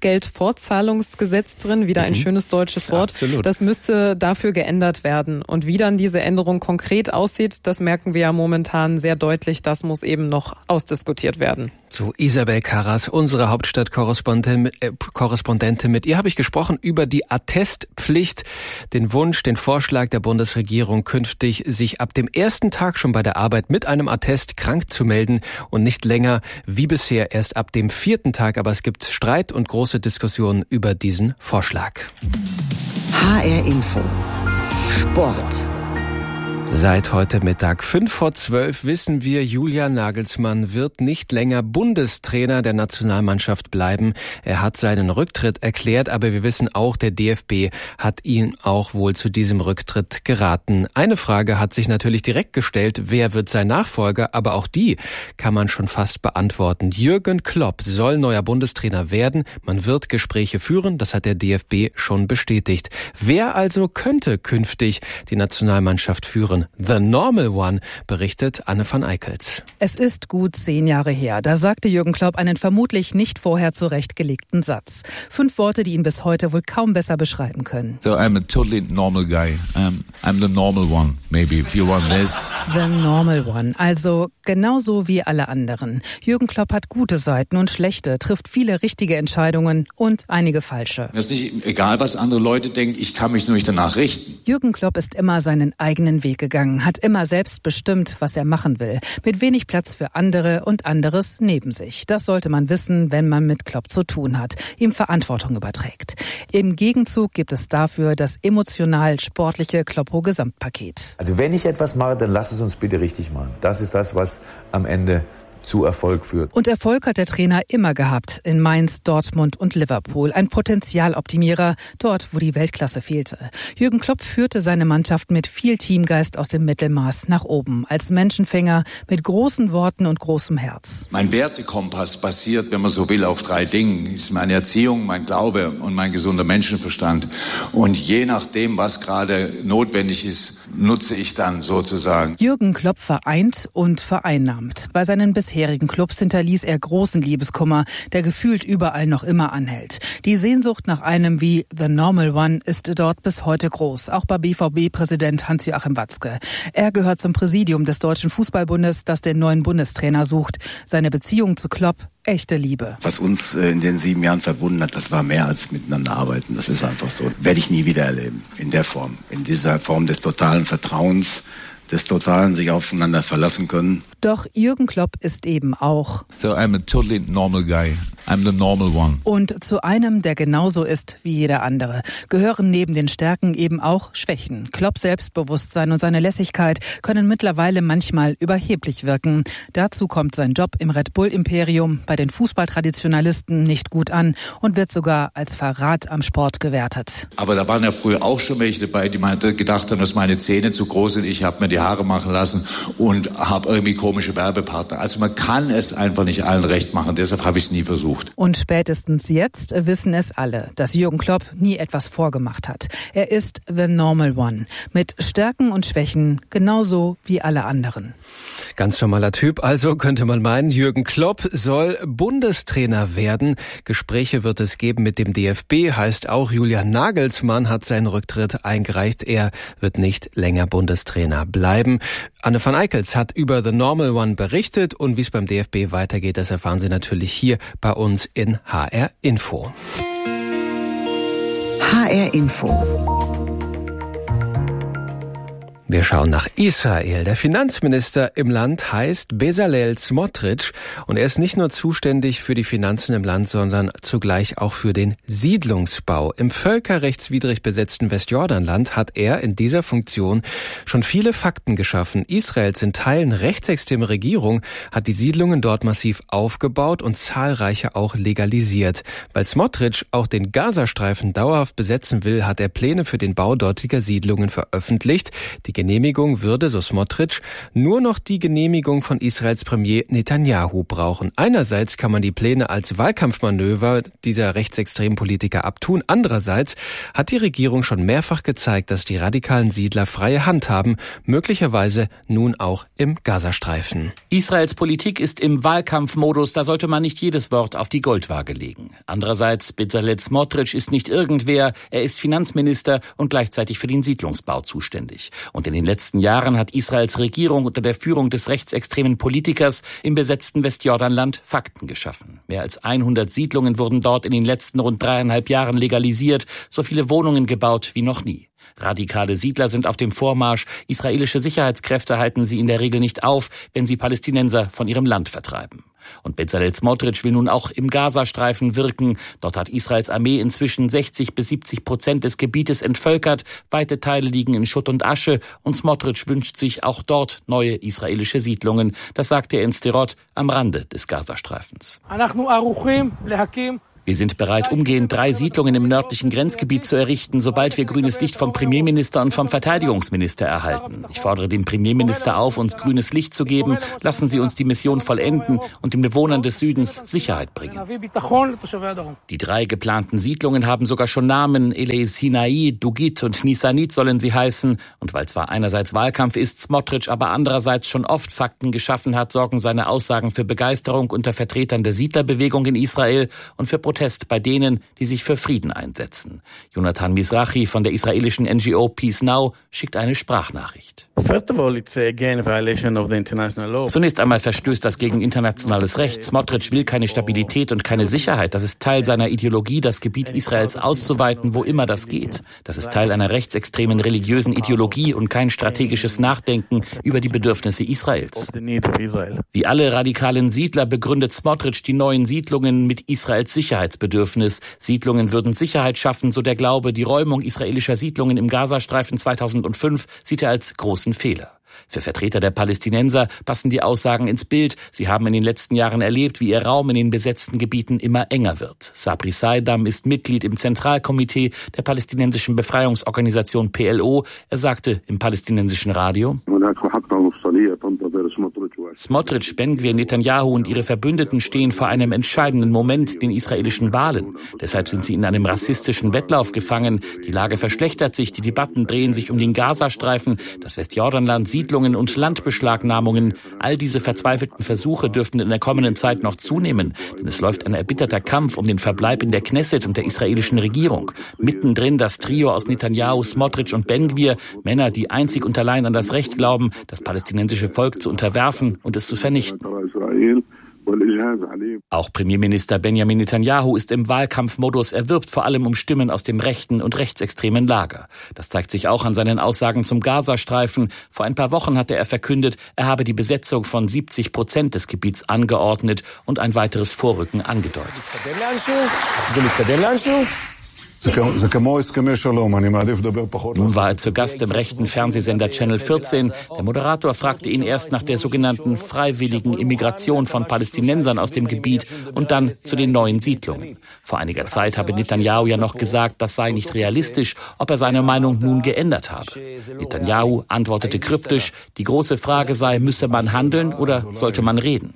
Entgeltfortzahlungsgesetz drin. Wieder ein mhm. schönes deutsches Wort. Absolut. Das müsste dafür geändert werden. Und wie dann diese Änderung konkret aussieht, das merken wir ja momentan sehr deutlich. Das muss eben noch ausdiskutiert werden. So, Isabel Karras, unsere Hauptstadtkorrespondentin, äh, Korrespondentin, mit ihr habe ich gesprochen über die Attestpflicht, den Wunsch, den Vorschlag der Bundesregierung, künftig sich ab dem ersten Tag schon bei der Arbeit mit einem Attest krank zu melden und nicht länger wie bisher erst ab dem vierten Tag. Aber es gibt Streit und große Diskussionen über diesen Vorschlag. H R Info. Sport. Seit heute Mittag fünf vor zwölf wissen wir, Julian Nagelsmann wird nicht länger Bundestrainer der Nationalmannschaft bleiben. Er hat seinen Rücktritt erklärt, aber wir wissen auch, der D F B hat ihn auch wohl zu diesem Rücktritt geraten. Eine Frage hat sich natürlich direkt gestellt, wer wird sein Nachfolger? Aber auch die kann man schon fast beantworten. Jürgen Klopp soll neuer Bundestrainer werden. Man wird Gespräche führen, das hat der D F B schon bestätigt. Wer also könnte künftig die Nationalmannschaft führen? The Normal One, berichtet Anne van Eickels. Es ist gut zehn Jahre her. Da sagte Jürgen Klopp einen vermutlich nicht vorher zurechtgelegten Satz. Fünf Worte, die ihn bis heute wohl kaum besser beschreiben können. So I'm a totally normal guy. Um, I'm the normal one, maybe, if you want this. The Normal One, also genauso wie alle anderen. Jürgen Klopp hat gute Seiten und schlechte, trifft viele richtige Entscheidungen und einige falsche. Es ist nicht egal, was andere Leute denken, ich kann mich nur nicht danach richten. Jürgen Klopp ist immer seinen eigenen Weg gegangen, hat immer selbst bestimmt, was er machen will. Mit wenig Platz für andere und anderes neben sich. Das sollte man wissen, wenn man mit Klopp zu tun hat, ihm Verantwortung überträgt. Im Gegenzug gibt es dafür das emotional-sportliche Kloppo-Gesamtpaket. Also wenn ich etwas mache, dann lass es uns bitte richtig machen. Das ist das, was am Ende zu Erfolg führt. Und Erfolg hat der Trainer immer gehabt. In Mainz, Dortmund und Liverpool. Ein Potenzialoptimierer, dort, wo die Weltklasse fehlte. Jürgen Klopp führte seine Mannschaft mit viel Teamgeist aus dem Mittelmaß nach oben. Als Menschenfänger mit großen Worten und großem Herz. Mein Wertekompass basiert, wenn man so will, auf drei Dingen. Das ist meine Erziehung, mein Glaube und mein gesunder Menschenverstand. Und je nachdem, was gerade notwendig ist, nutze ich dann sozusagen. Jürgen Klopp vereint und vereinnahmt. Bei seinen bisherigen Clubs hinterließ er großen Liebeskummer, der gefühlt überall noch immer anhält. Die Sehnsucht nach einem wie The Normal One ist dort bis heute groß, auch bei B V B-Präsident Hans-Joachim Watzke. Er gehört zum Präsidium des Deutschen Fußballbundes, das den neuen Bundestrainer sucht. Seine Beziehung zu Klopp, echte Liebe. Was uns in den sieben Jahren verbunden hat, das war mehr als miteinander arbeiten. Das ist einfach so. Werde ich nie wieder erleben. In der Form. In dieser Form des totalen Vertrauens, des totalen sich aufeinander verlassen können. Doch Jürgen Klopp ist eben auch So I'm a totally normal guy. I'm the normal one. Und zu einem, der genauso ist wie jeder andere, gehören neben den Stärken eben auch Schwächen. Klopps Selbstbewusstsein und seine Lässigkeit können mittlerweile manchmal überheblich wirken. Dazu kommt sein Job im Red Bull-Imperium bei den Fußballtraditionalisten nicht gut an und wird sogar als Verrat am Sport gewertet. Aber da waren ja früher auch schon welche dabei, die gedacht haben, dass meine Zähne zu groß sind. Ich habe mir die Haare machen lassen und habe irgendwie komische Werbepartner. Also man kann es einfach nicht allen recht machen. Deshalb habe ich es nie versucht. Und spätestens jetzt wissen es alle, dass Jürgen Klopp nie etwas vorgemacht hat. Er ist the normal one. Mit Stärken und Schwächen genauso wie alle anderen. Ganz normaler Typ, also könnte man meinen, Jürgen Klopp soll Bundestrainer werden. Gespräche wird es geben mit dem D F B, heißt auch Julian Nagelsmann hat seinen Rücktritt eingereicht. Er wird nicht länger Bundestrainer bleiben. Anne van Eickels hat über The Normal One berichtet und wie es beim D F B weitergeht, das erfahren Sie natürlich hier bei uns in H R Info. H R Info. Wir schauen nach Israel. Der Finanzminister im Land heißt Bezalel Smotrich und er ist nicht nur zuständig für die Finanzen im Land, sondern zugleich auch für den Siedlungsbau. Im völkerrechtswidrig besetzten Westjordanland hat er in dieser Funktion schon viele Fakten geschaffen. Israels in Teilen rechtsextreme Regierung hat die Siedlungen dort massiv aufgebaut und zahlreiche auch legalisiert. Weil Smotrich auch den Gazastreifen dauerhaft besetzen will, hat er Pläne für den Bau dortiger Siedlungen veröffentlicht. Die Genehmigung würde, so Smotrich, nur noch die Genehmigung von Israels Premier Netanyahu brauchen. Einerseits kann man die Pläne als Wahlkampfmanöver dieser rechtsextremen Politiker abtun. Andererseits hat die Regierung schon mehrfach gezeigt, dass die radikalen Siedler freie Hand haben, möglicherweise nun auch im Gazastreifen. Israels Politik ist im Wahlkampfmodus, da sollte man nicht jedes Wort auf die Goldwaage legen. Andererseits, Bezalel Smotrich ist nicht irgendwer, er ist Finanzminister und gleichzeitig für den Siedlungsbau zuständig. Und In den letzten Jahren hat Israels Regierung unter der Führung des rechtsextremen Politikers im besetzten Westjordanland Fakten geschaffen. Mehr als hundert Siedlungen wurden dort in den letzten rund dreieinhalb Jahren legalisiert, so viele Wohnungen gebaut wie noch nie. Radikale Siedler sind auf dem Vormarsch. Israelische Sicherheitskräfte halten sie in der Regel nicht auf, wenn sie Palästinenser von ihrem Land vertreiben. Und Bezalel Smotrich will nun auch im Gazastreifen wirken. Dort hat Israels Armee inzwischen sechzig bis siebzig Prozent des Gebietes entvölkert. Weite Teile liegen in Schutt und Asche. Und Smotrich wünscht sich auch dort neue israelische Siedlungen. Das sagte er in Sderot am Rande des Gazastreifens. Wir sind bereit, umgehend drei Siedlungen im nördlichen Grenzgebiet zu errichten, sobald wir grünes Licht vom Premierminister und vom Verteidigungsminister erhalten. Ich fordere den Premierminister auf, uns grünes Licht zu geben. Lassen Sie uns die Mission vollenden und den Bewohnern des Südens Sicherheit bringen. Die drei geplanten Siedlungen haben sogar schon Namen. Elei Sinai, Dugit und Nisanit sollen sie heißen. Und weil zwar einerseits Wahlkampf ist, Smotrich aber andererseits schon oft Fakten geschaffen hat, sorgen seine Aussagen für Begeisterung unter Vertretern der Siedlerbewegung in Israel und für Protest bei denen, die sich für Frieden einsetzen. Jonathan Mizrahi von der israelischen N G O Peace Now schickt eine Sprachnachricht. Zunächst einmal verstößt das gegen internationales Recht. Smotrich will keine Stabilität und keine Sicherheit. Das ist Teil seiner Ideologie, das Gebiet Israels auszuweiten, wo immer das geht. Das ist Teil einer rechtsextremen religiösen Ideologie und kein strategisches Nachdenken über die Bedürfnisse Israels. Wie alle radikalen Siedler begründet Smotrich die neuen Siedlungen mit Israels Sicherheit. Sicherheitsbedürfnis. Siedlungen würden Sicherheit schaffen, so der Glaube. Die Räumung israelischer Siedlungen im Gazastreifen zweitausendfünf sieht er als großen Fehler. Für Vertreter der Palästinenser passen die Aussagen ins Bild. Sie haben in den letzten Jahren erlebt, wie ihr Raum in den besetzten Gebieten immer enger wird. Sabri Saidam ist Mitglied im Zentralkomitee der palästinensischen Befreiungsorganisation P L O. Er sagte im palästinensischen Radio: Smotrich, Ben-Gvir, Netanyahu und ihre Verbündeten stehen vor einem entscheidenden Moment, den israelischen Wahlen. Deshalb sind sie in einem rassistischen Wettlauf gefangen. Die Lage verschlechtert sich, die Debatten drehen sich um den Gazastreifen, das Westjordanland, Siedlungen und Landbeschlagnahmungen. All diese verzweifelten Versuche dürften in der kommenden Zeit noch zunehmen, denn es läuft ein erbitterter Kampf um den Verbleib in der Knesset und der israelischen Regierung. Mittendrin das Trio aus Netanyahu, Smotrich und Ben-Gvir, Männer, die einzig und allein an das Recht glauben, das palästinensische Volk zu unterwerfen und es zu vernichten. Auch Premierminister Benjamin Netanyahu ist im Wahlkampfmodus. Er wirbt vor allem um Stimmen aus dem rechten und rechtsextremen Lager. Das zeigt sich auch an seinen Aussagen zum Gazastreifen. Vor ein paar Wochen hatte er verkündet, er habe die Besetzung von siebzig Prozent des Gebiets angeordnet und ein weiteres Vorrücken angedeutet. Nun war er zu Gast im rechten Fernsehsender Channel vierzehn. Der Moderator fragte ihn erst nach der sogenannten freiwilligen Immigration von Palästinensern aus dem Gebiet und dann zu den neuen Siedlungen. Vor einiger Zeit habe Netanyahu ja noch gesagt, das sei nicht realistisch, ob er seine Meinung nun geändert habe. Netanyahu antwortete kryptisch, die große Frage sei, müsse man handeln oder sollte man reden?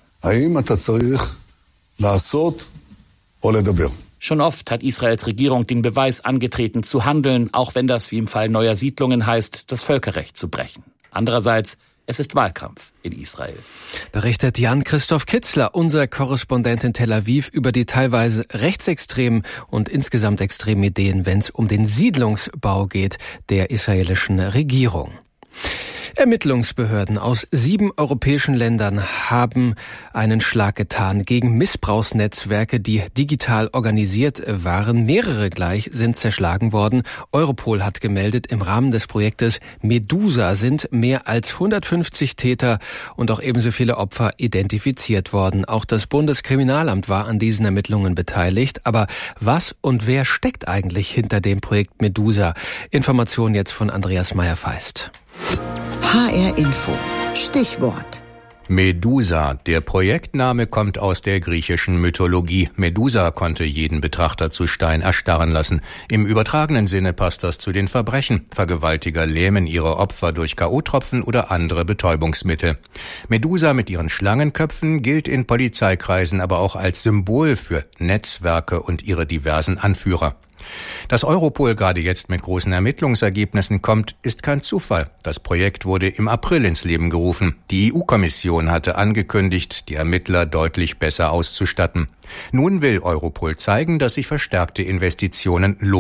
Schon oft hat Israels Regierung den Beweis angetreten, zu handeln, auch wenn das, wie im Fall neuer Siedlungen heißt, das Völkerrecht zu brechen. Andererseits, es ist Wahlkampf in Israel. Berichtet Jan-Christoph Kitzler, unser Korrespondent in Tel Aviv, über die teilweise rechtsextremen und insgesamt extremen Ideen, wenn es um den Siedlungsbau geht der israelischen Regierung. Ermittlungsbehörden aus sieben europäischen Ländern haben einen Schlag getan gegen Missbrauchsnetzwerke, die digital organisiert waren. Mehrere gleich sind zerschlagen worden. Europol hat gemeldet, im Rahmen des Projektes Medusa sind mehr als hundertfünfzig Täter und auch ebenso viele Opfer identifiziert worden. Auch das Bundeskriminalamt war an diesen Ermittlungen beteiligt. Aber was und wer steckt eigentlich hinter dem Projekt Medusa? Informationen jetzt von Andreas Meyer-Feist. H R Info. Stichwort. Medusa. Der Projektname kommt aus der griechischen Mythologie. Medusa konnte jeden Betrachter zu Stein erstarren lassen. Im übertragenen Sinne passt das zu den Verbrechen. Vergewaltiger lähmen ihre Opfer durch K O-Tropfen oder andere Betäubungsmittel. Medusa mit ihren Schlangenköpfen gilt in Polizeikreisen aber auch als Symbol für Netzwerke und ihre diversen Anführer. Dass Europol gerade jetzt mit großen Ermittlungsergebnissen kommt, ist kein Zufall. Das Projekt wurde im April ins Leben gerufen. Die E U-Kommission hatte angekündigt, die Ermittler deutlich besser auszustatten. Nun will Europol zeigen, dass sich verstärkte Investitionen lohnen.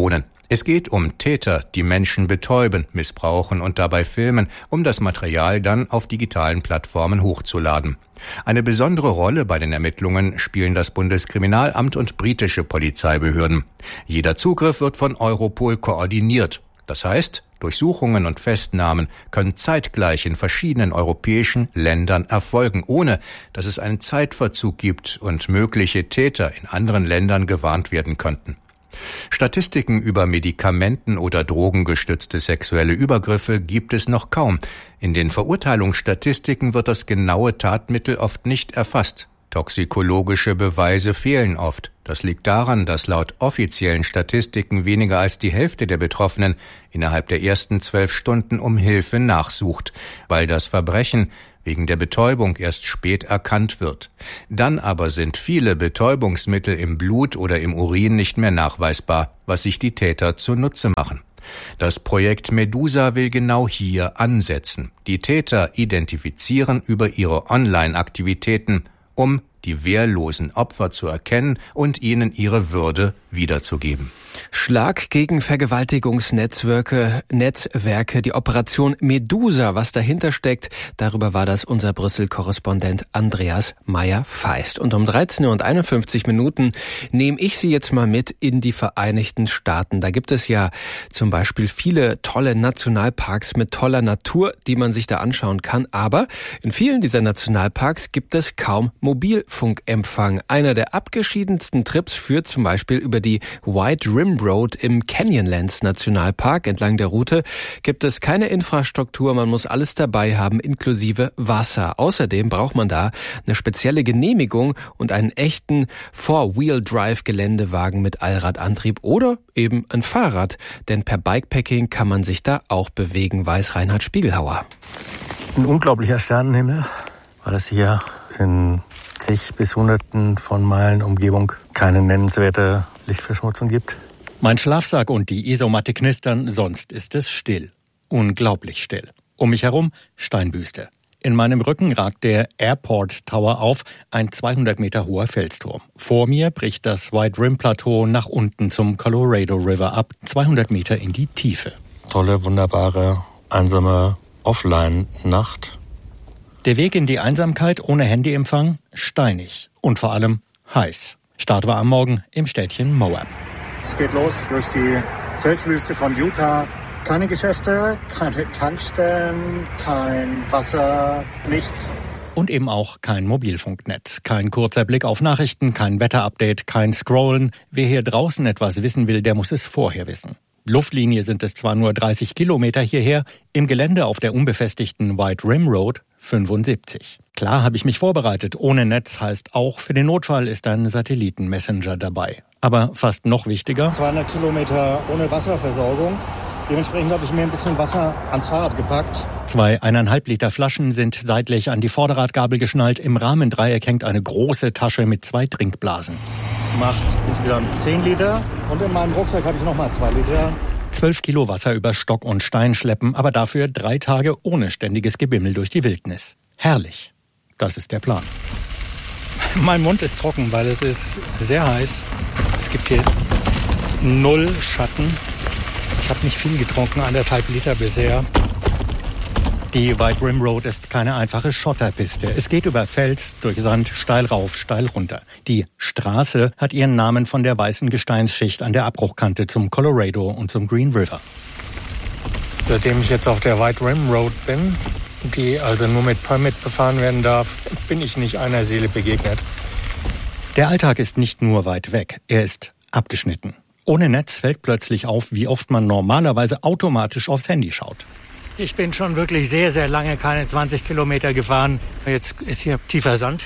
Es geht um Täter, die Menschen betäuben, missbrauchen und dabei filmen, um das Material dann auf digitalen Plattformen hochzuladen. Eine besondere Rolle bei den Ermittlungen spielen das Bundeskriminalamt und britische Polizeibehörden. Jeder Zugriff wird von Europol koordiniert. Das heißt, Durchsuchungen und Festnahmen können zeitgleich in verschiedenen europäischen Ländern erfolgen, ohne dass es einen Zeitverzug gibt und mögliche Täter in anderen Ländern gewarnt werden könnten. Statistiken über Medikamenten- oder drogengestützte sexuelle Übergriffe gibt es noch kaum. In den Verurteilungsstatistiken wird das genaue Tatmittel oft nicht erfasst. Toxikologische Beweise fehlen oft. Das liegt daran, dass laut offiziellen Statistiken weniger als die Hälfte der Betroffenen innerhalb der ersten zwölf Stunden um Hilfe nachsucht, weil das Verbrechen wegen der Betäubung erst spät erkannt wird. Dann aber sind viele Betäubungsmittel im Blut oder im Urin nicht mehr nachweisbar, was sich die Täter zunutze machen. Das Projekt Medusa will genau hier ansetzen. Die Täter identifizieren über ihre Online-Aktivitäten, um die wehrlosen Opfer zu erkennen und ihnen ihre Würde wiederzugeben. Schlag gegen Vergewaltigungsnetzwerke, Netzwerke, die Operation Medusa, was dahinter steckt, darüber war das unser Brüssel-Korrespondent Andreas Meyer-Feist. Und um dreizehn Uhr und einundfünfzig Minuten nehme ich Sie jetzt mal mit in die Vereinigten Staaten. Da gibt es ja zum Beispiel viele tolle Nationalparks mit toller Natur, die man sich da anschauen kann. Aber in vielen dieser Nationalparks gibt es kaum Mobilfunkempfang. Einer der abgeschiedensten Trips führt zum Beispiel über die White Rim Road im Canyonlands Nationalpark. Entlang der Route gibt es keine Infrastruktur, man muss alles dabei haben, inklusive Wasser. Außerdem braucht man da eine spezielle Genehmigung und einen echten Four-Wheel-Drive-Geländewagen mit Allradantrieb oder eben ein Fahrrad, denn per Bikepacking kann man sich da auch bewegen, weiß Reinhard Spiegelhauer. Ein unglaublicher Sternenhimmel, weil es hier in zig bis hunderten von Meilen Umgebung keine nennenswerte Lichtverschmutzung gibt. Mein Schlafsack und die Isomatte knistern, sonst ist es still. Unglaublich still. Um mich herum Steinbüste. In meinem Rücken ragt der Airport Tower auf, ein zweihundert Meter hoher Felsturm. Vor mir bricht das White Rim Plateau nach unten zum Colorado River ab, zweihundert Meter in die Tiefe. Tolle, wunderbare, einsame Offline-Nacht. Der Weg in die Einsamkeit ohne Handyempfang steinig und vor allem heiß. Start war am Morgen im Städtchen Moab. Es geht los durch die Felswüste von Utah. Keine Geschäfte, keine Tankstellen, kein Wasser, nichts. Und eben auch kein Mobilfunknetz. Kein kurzer Blick auf Nachrichten, kein Wetterupdate, kein Scrollen. Wer hier draußen etwas wissen will, der muss es vorher wissen. Luftlinie sind es zwar nur dreißig Kilometer hierher, im Gelände auf der unbefestigten White Rim Road fünfundsiebzig. Klar habe ich mich vorbereitet. Ohne Netz heißt auch, für den Notfall ist ein Satellitenmessenger dabei. Aber fast noch wichtiger: zweihundert Kilometer ohne Wasserversorgung. Dementsprechend habe ich mir ein bisschen Wasser ans Fahrrad gepackt. Zwei eineinhalb Liter Flaschen sind seitlich an die Vorderradgabel geschnallt. Im Rahmendreieck hängt eine große Tasche mit zwei Trinkblasen. Macht insgesamt zehn Liter und in meinem Rucksack habe ich nochmal zwei Liter. Zwölf Kilo Wasser über Stock und Stein schleppen, aber dafür drei Tage ohne ständiges Gebimmel durch die Wildnis. Herrlich. Das ist der Plan. Mein Mund ist trocken, weil es ist sehr heiß. Es gibt hier null Schatten. Ich habe nicht viel getrunken, anderthalb Liter bisher. Die White Rim Road ist keine einfache Schotterpiste. Es geht über Fels, durch Sand, steil rauf, steil runter. Die Straße hat ihren Namen von der weißen Gesteinsschicht an der Abbruchkante zum Colorado und zum Green River. Seitdem ich jetzt auf der White Rim Road bin, die also nur mit Permit befahren werden darf, bin ich nicht einer Seele begegnet. Der Alltag ist nicht nur weit weg, er ist abgeschnitten. Ohne Netz fällt plötzlich auf, wie oft man normalerweise automatisch aufs Handy schaut. Ich bin schon wirklich sehr, sehr lange keine zwanzig Kilometer gefahren. Jetzt ist hier tiefer Sand.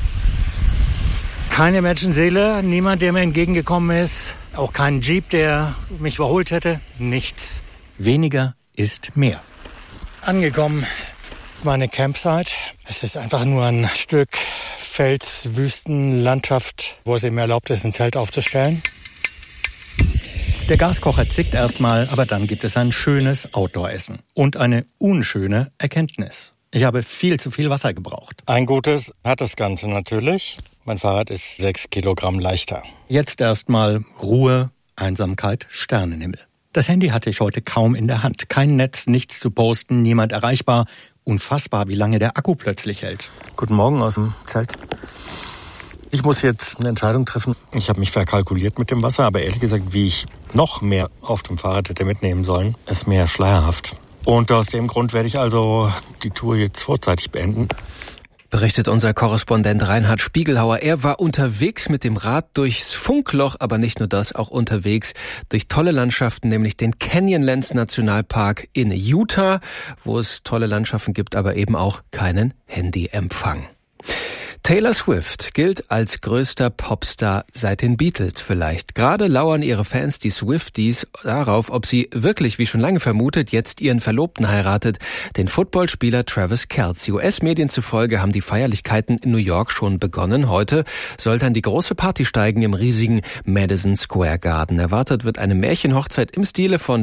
Keine Menschenseele, niemand, der mir entgegengekommen ist. Auch kein Jeep, der mich überholt hätte. Nichts. Weniger ist mehr. Angekommen, meine Campsite. Es ist einfach nur ein Stück Felswüstenlandschaft, wo es eben erlaubt ist, ein Zelt aufzustellen. Der Gaskocher zickt erstmal, aber dann gibt es ein schönes Outdoor-Essen. Und eine unschöne Erkenntnis. Ich habe viel zu viel Wasser gebraucht. Ein Gutes hat das Ganze natürlich. Mein Fahrrad ist sechs Kilogramm leichter. Jetzt erstmal Ruhe, Einsamkeit, Sternenhimmel. Das Handy hatte ich heute kaum in der Hand. Kein Netz, nichts zu posten, niemand erreichbar. Unfassbar, wie lange der Akku plötzlich hält. Guten Morgen aus dem Zelt. Ich muss jetzt eine Entscheidung treffen. Ich habe mich verkalkuliert mit dem Wasser, aber ehrlich gesagt, wie ich noch mehr auf dem Fahrrad hätte mitnehmen sollen, ist mir schleierhaft. Und aus dem Grund werde ich also die Tour jetzt vorzeitig beenden. Berichtet unser Korrespondent Reinhard Spiegelhauer. Er war unterwegs mit dem Rad durchs Funkloch, aber nicht nur das, auch unterwegs durch tolle Landschaften, nämlich den Canyonlands Nationalpark in Utah, wo es tolle Landschaften gibt, aber eben auch keinen Handyempfang. Taylor Swift gilt als größter Popstar seit den Beatles vielleicht. Gerade lauern ihre Fans, die Swifties, darauf, ob sie wirklich, wie schon lange vermutet, jetzt ihren Verlobten heiratet, den Footballspieler Travis Kelce. U S-Medien zufolge haben die Feierlichkeiten in New York schon begonnen. Heute soll dann die große Party steigen im riesigen Madison Square Garden. Erwartet wird eine Märchenhochzeit im Stile von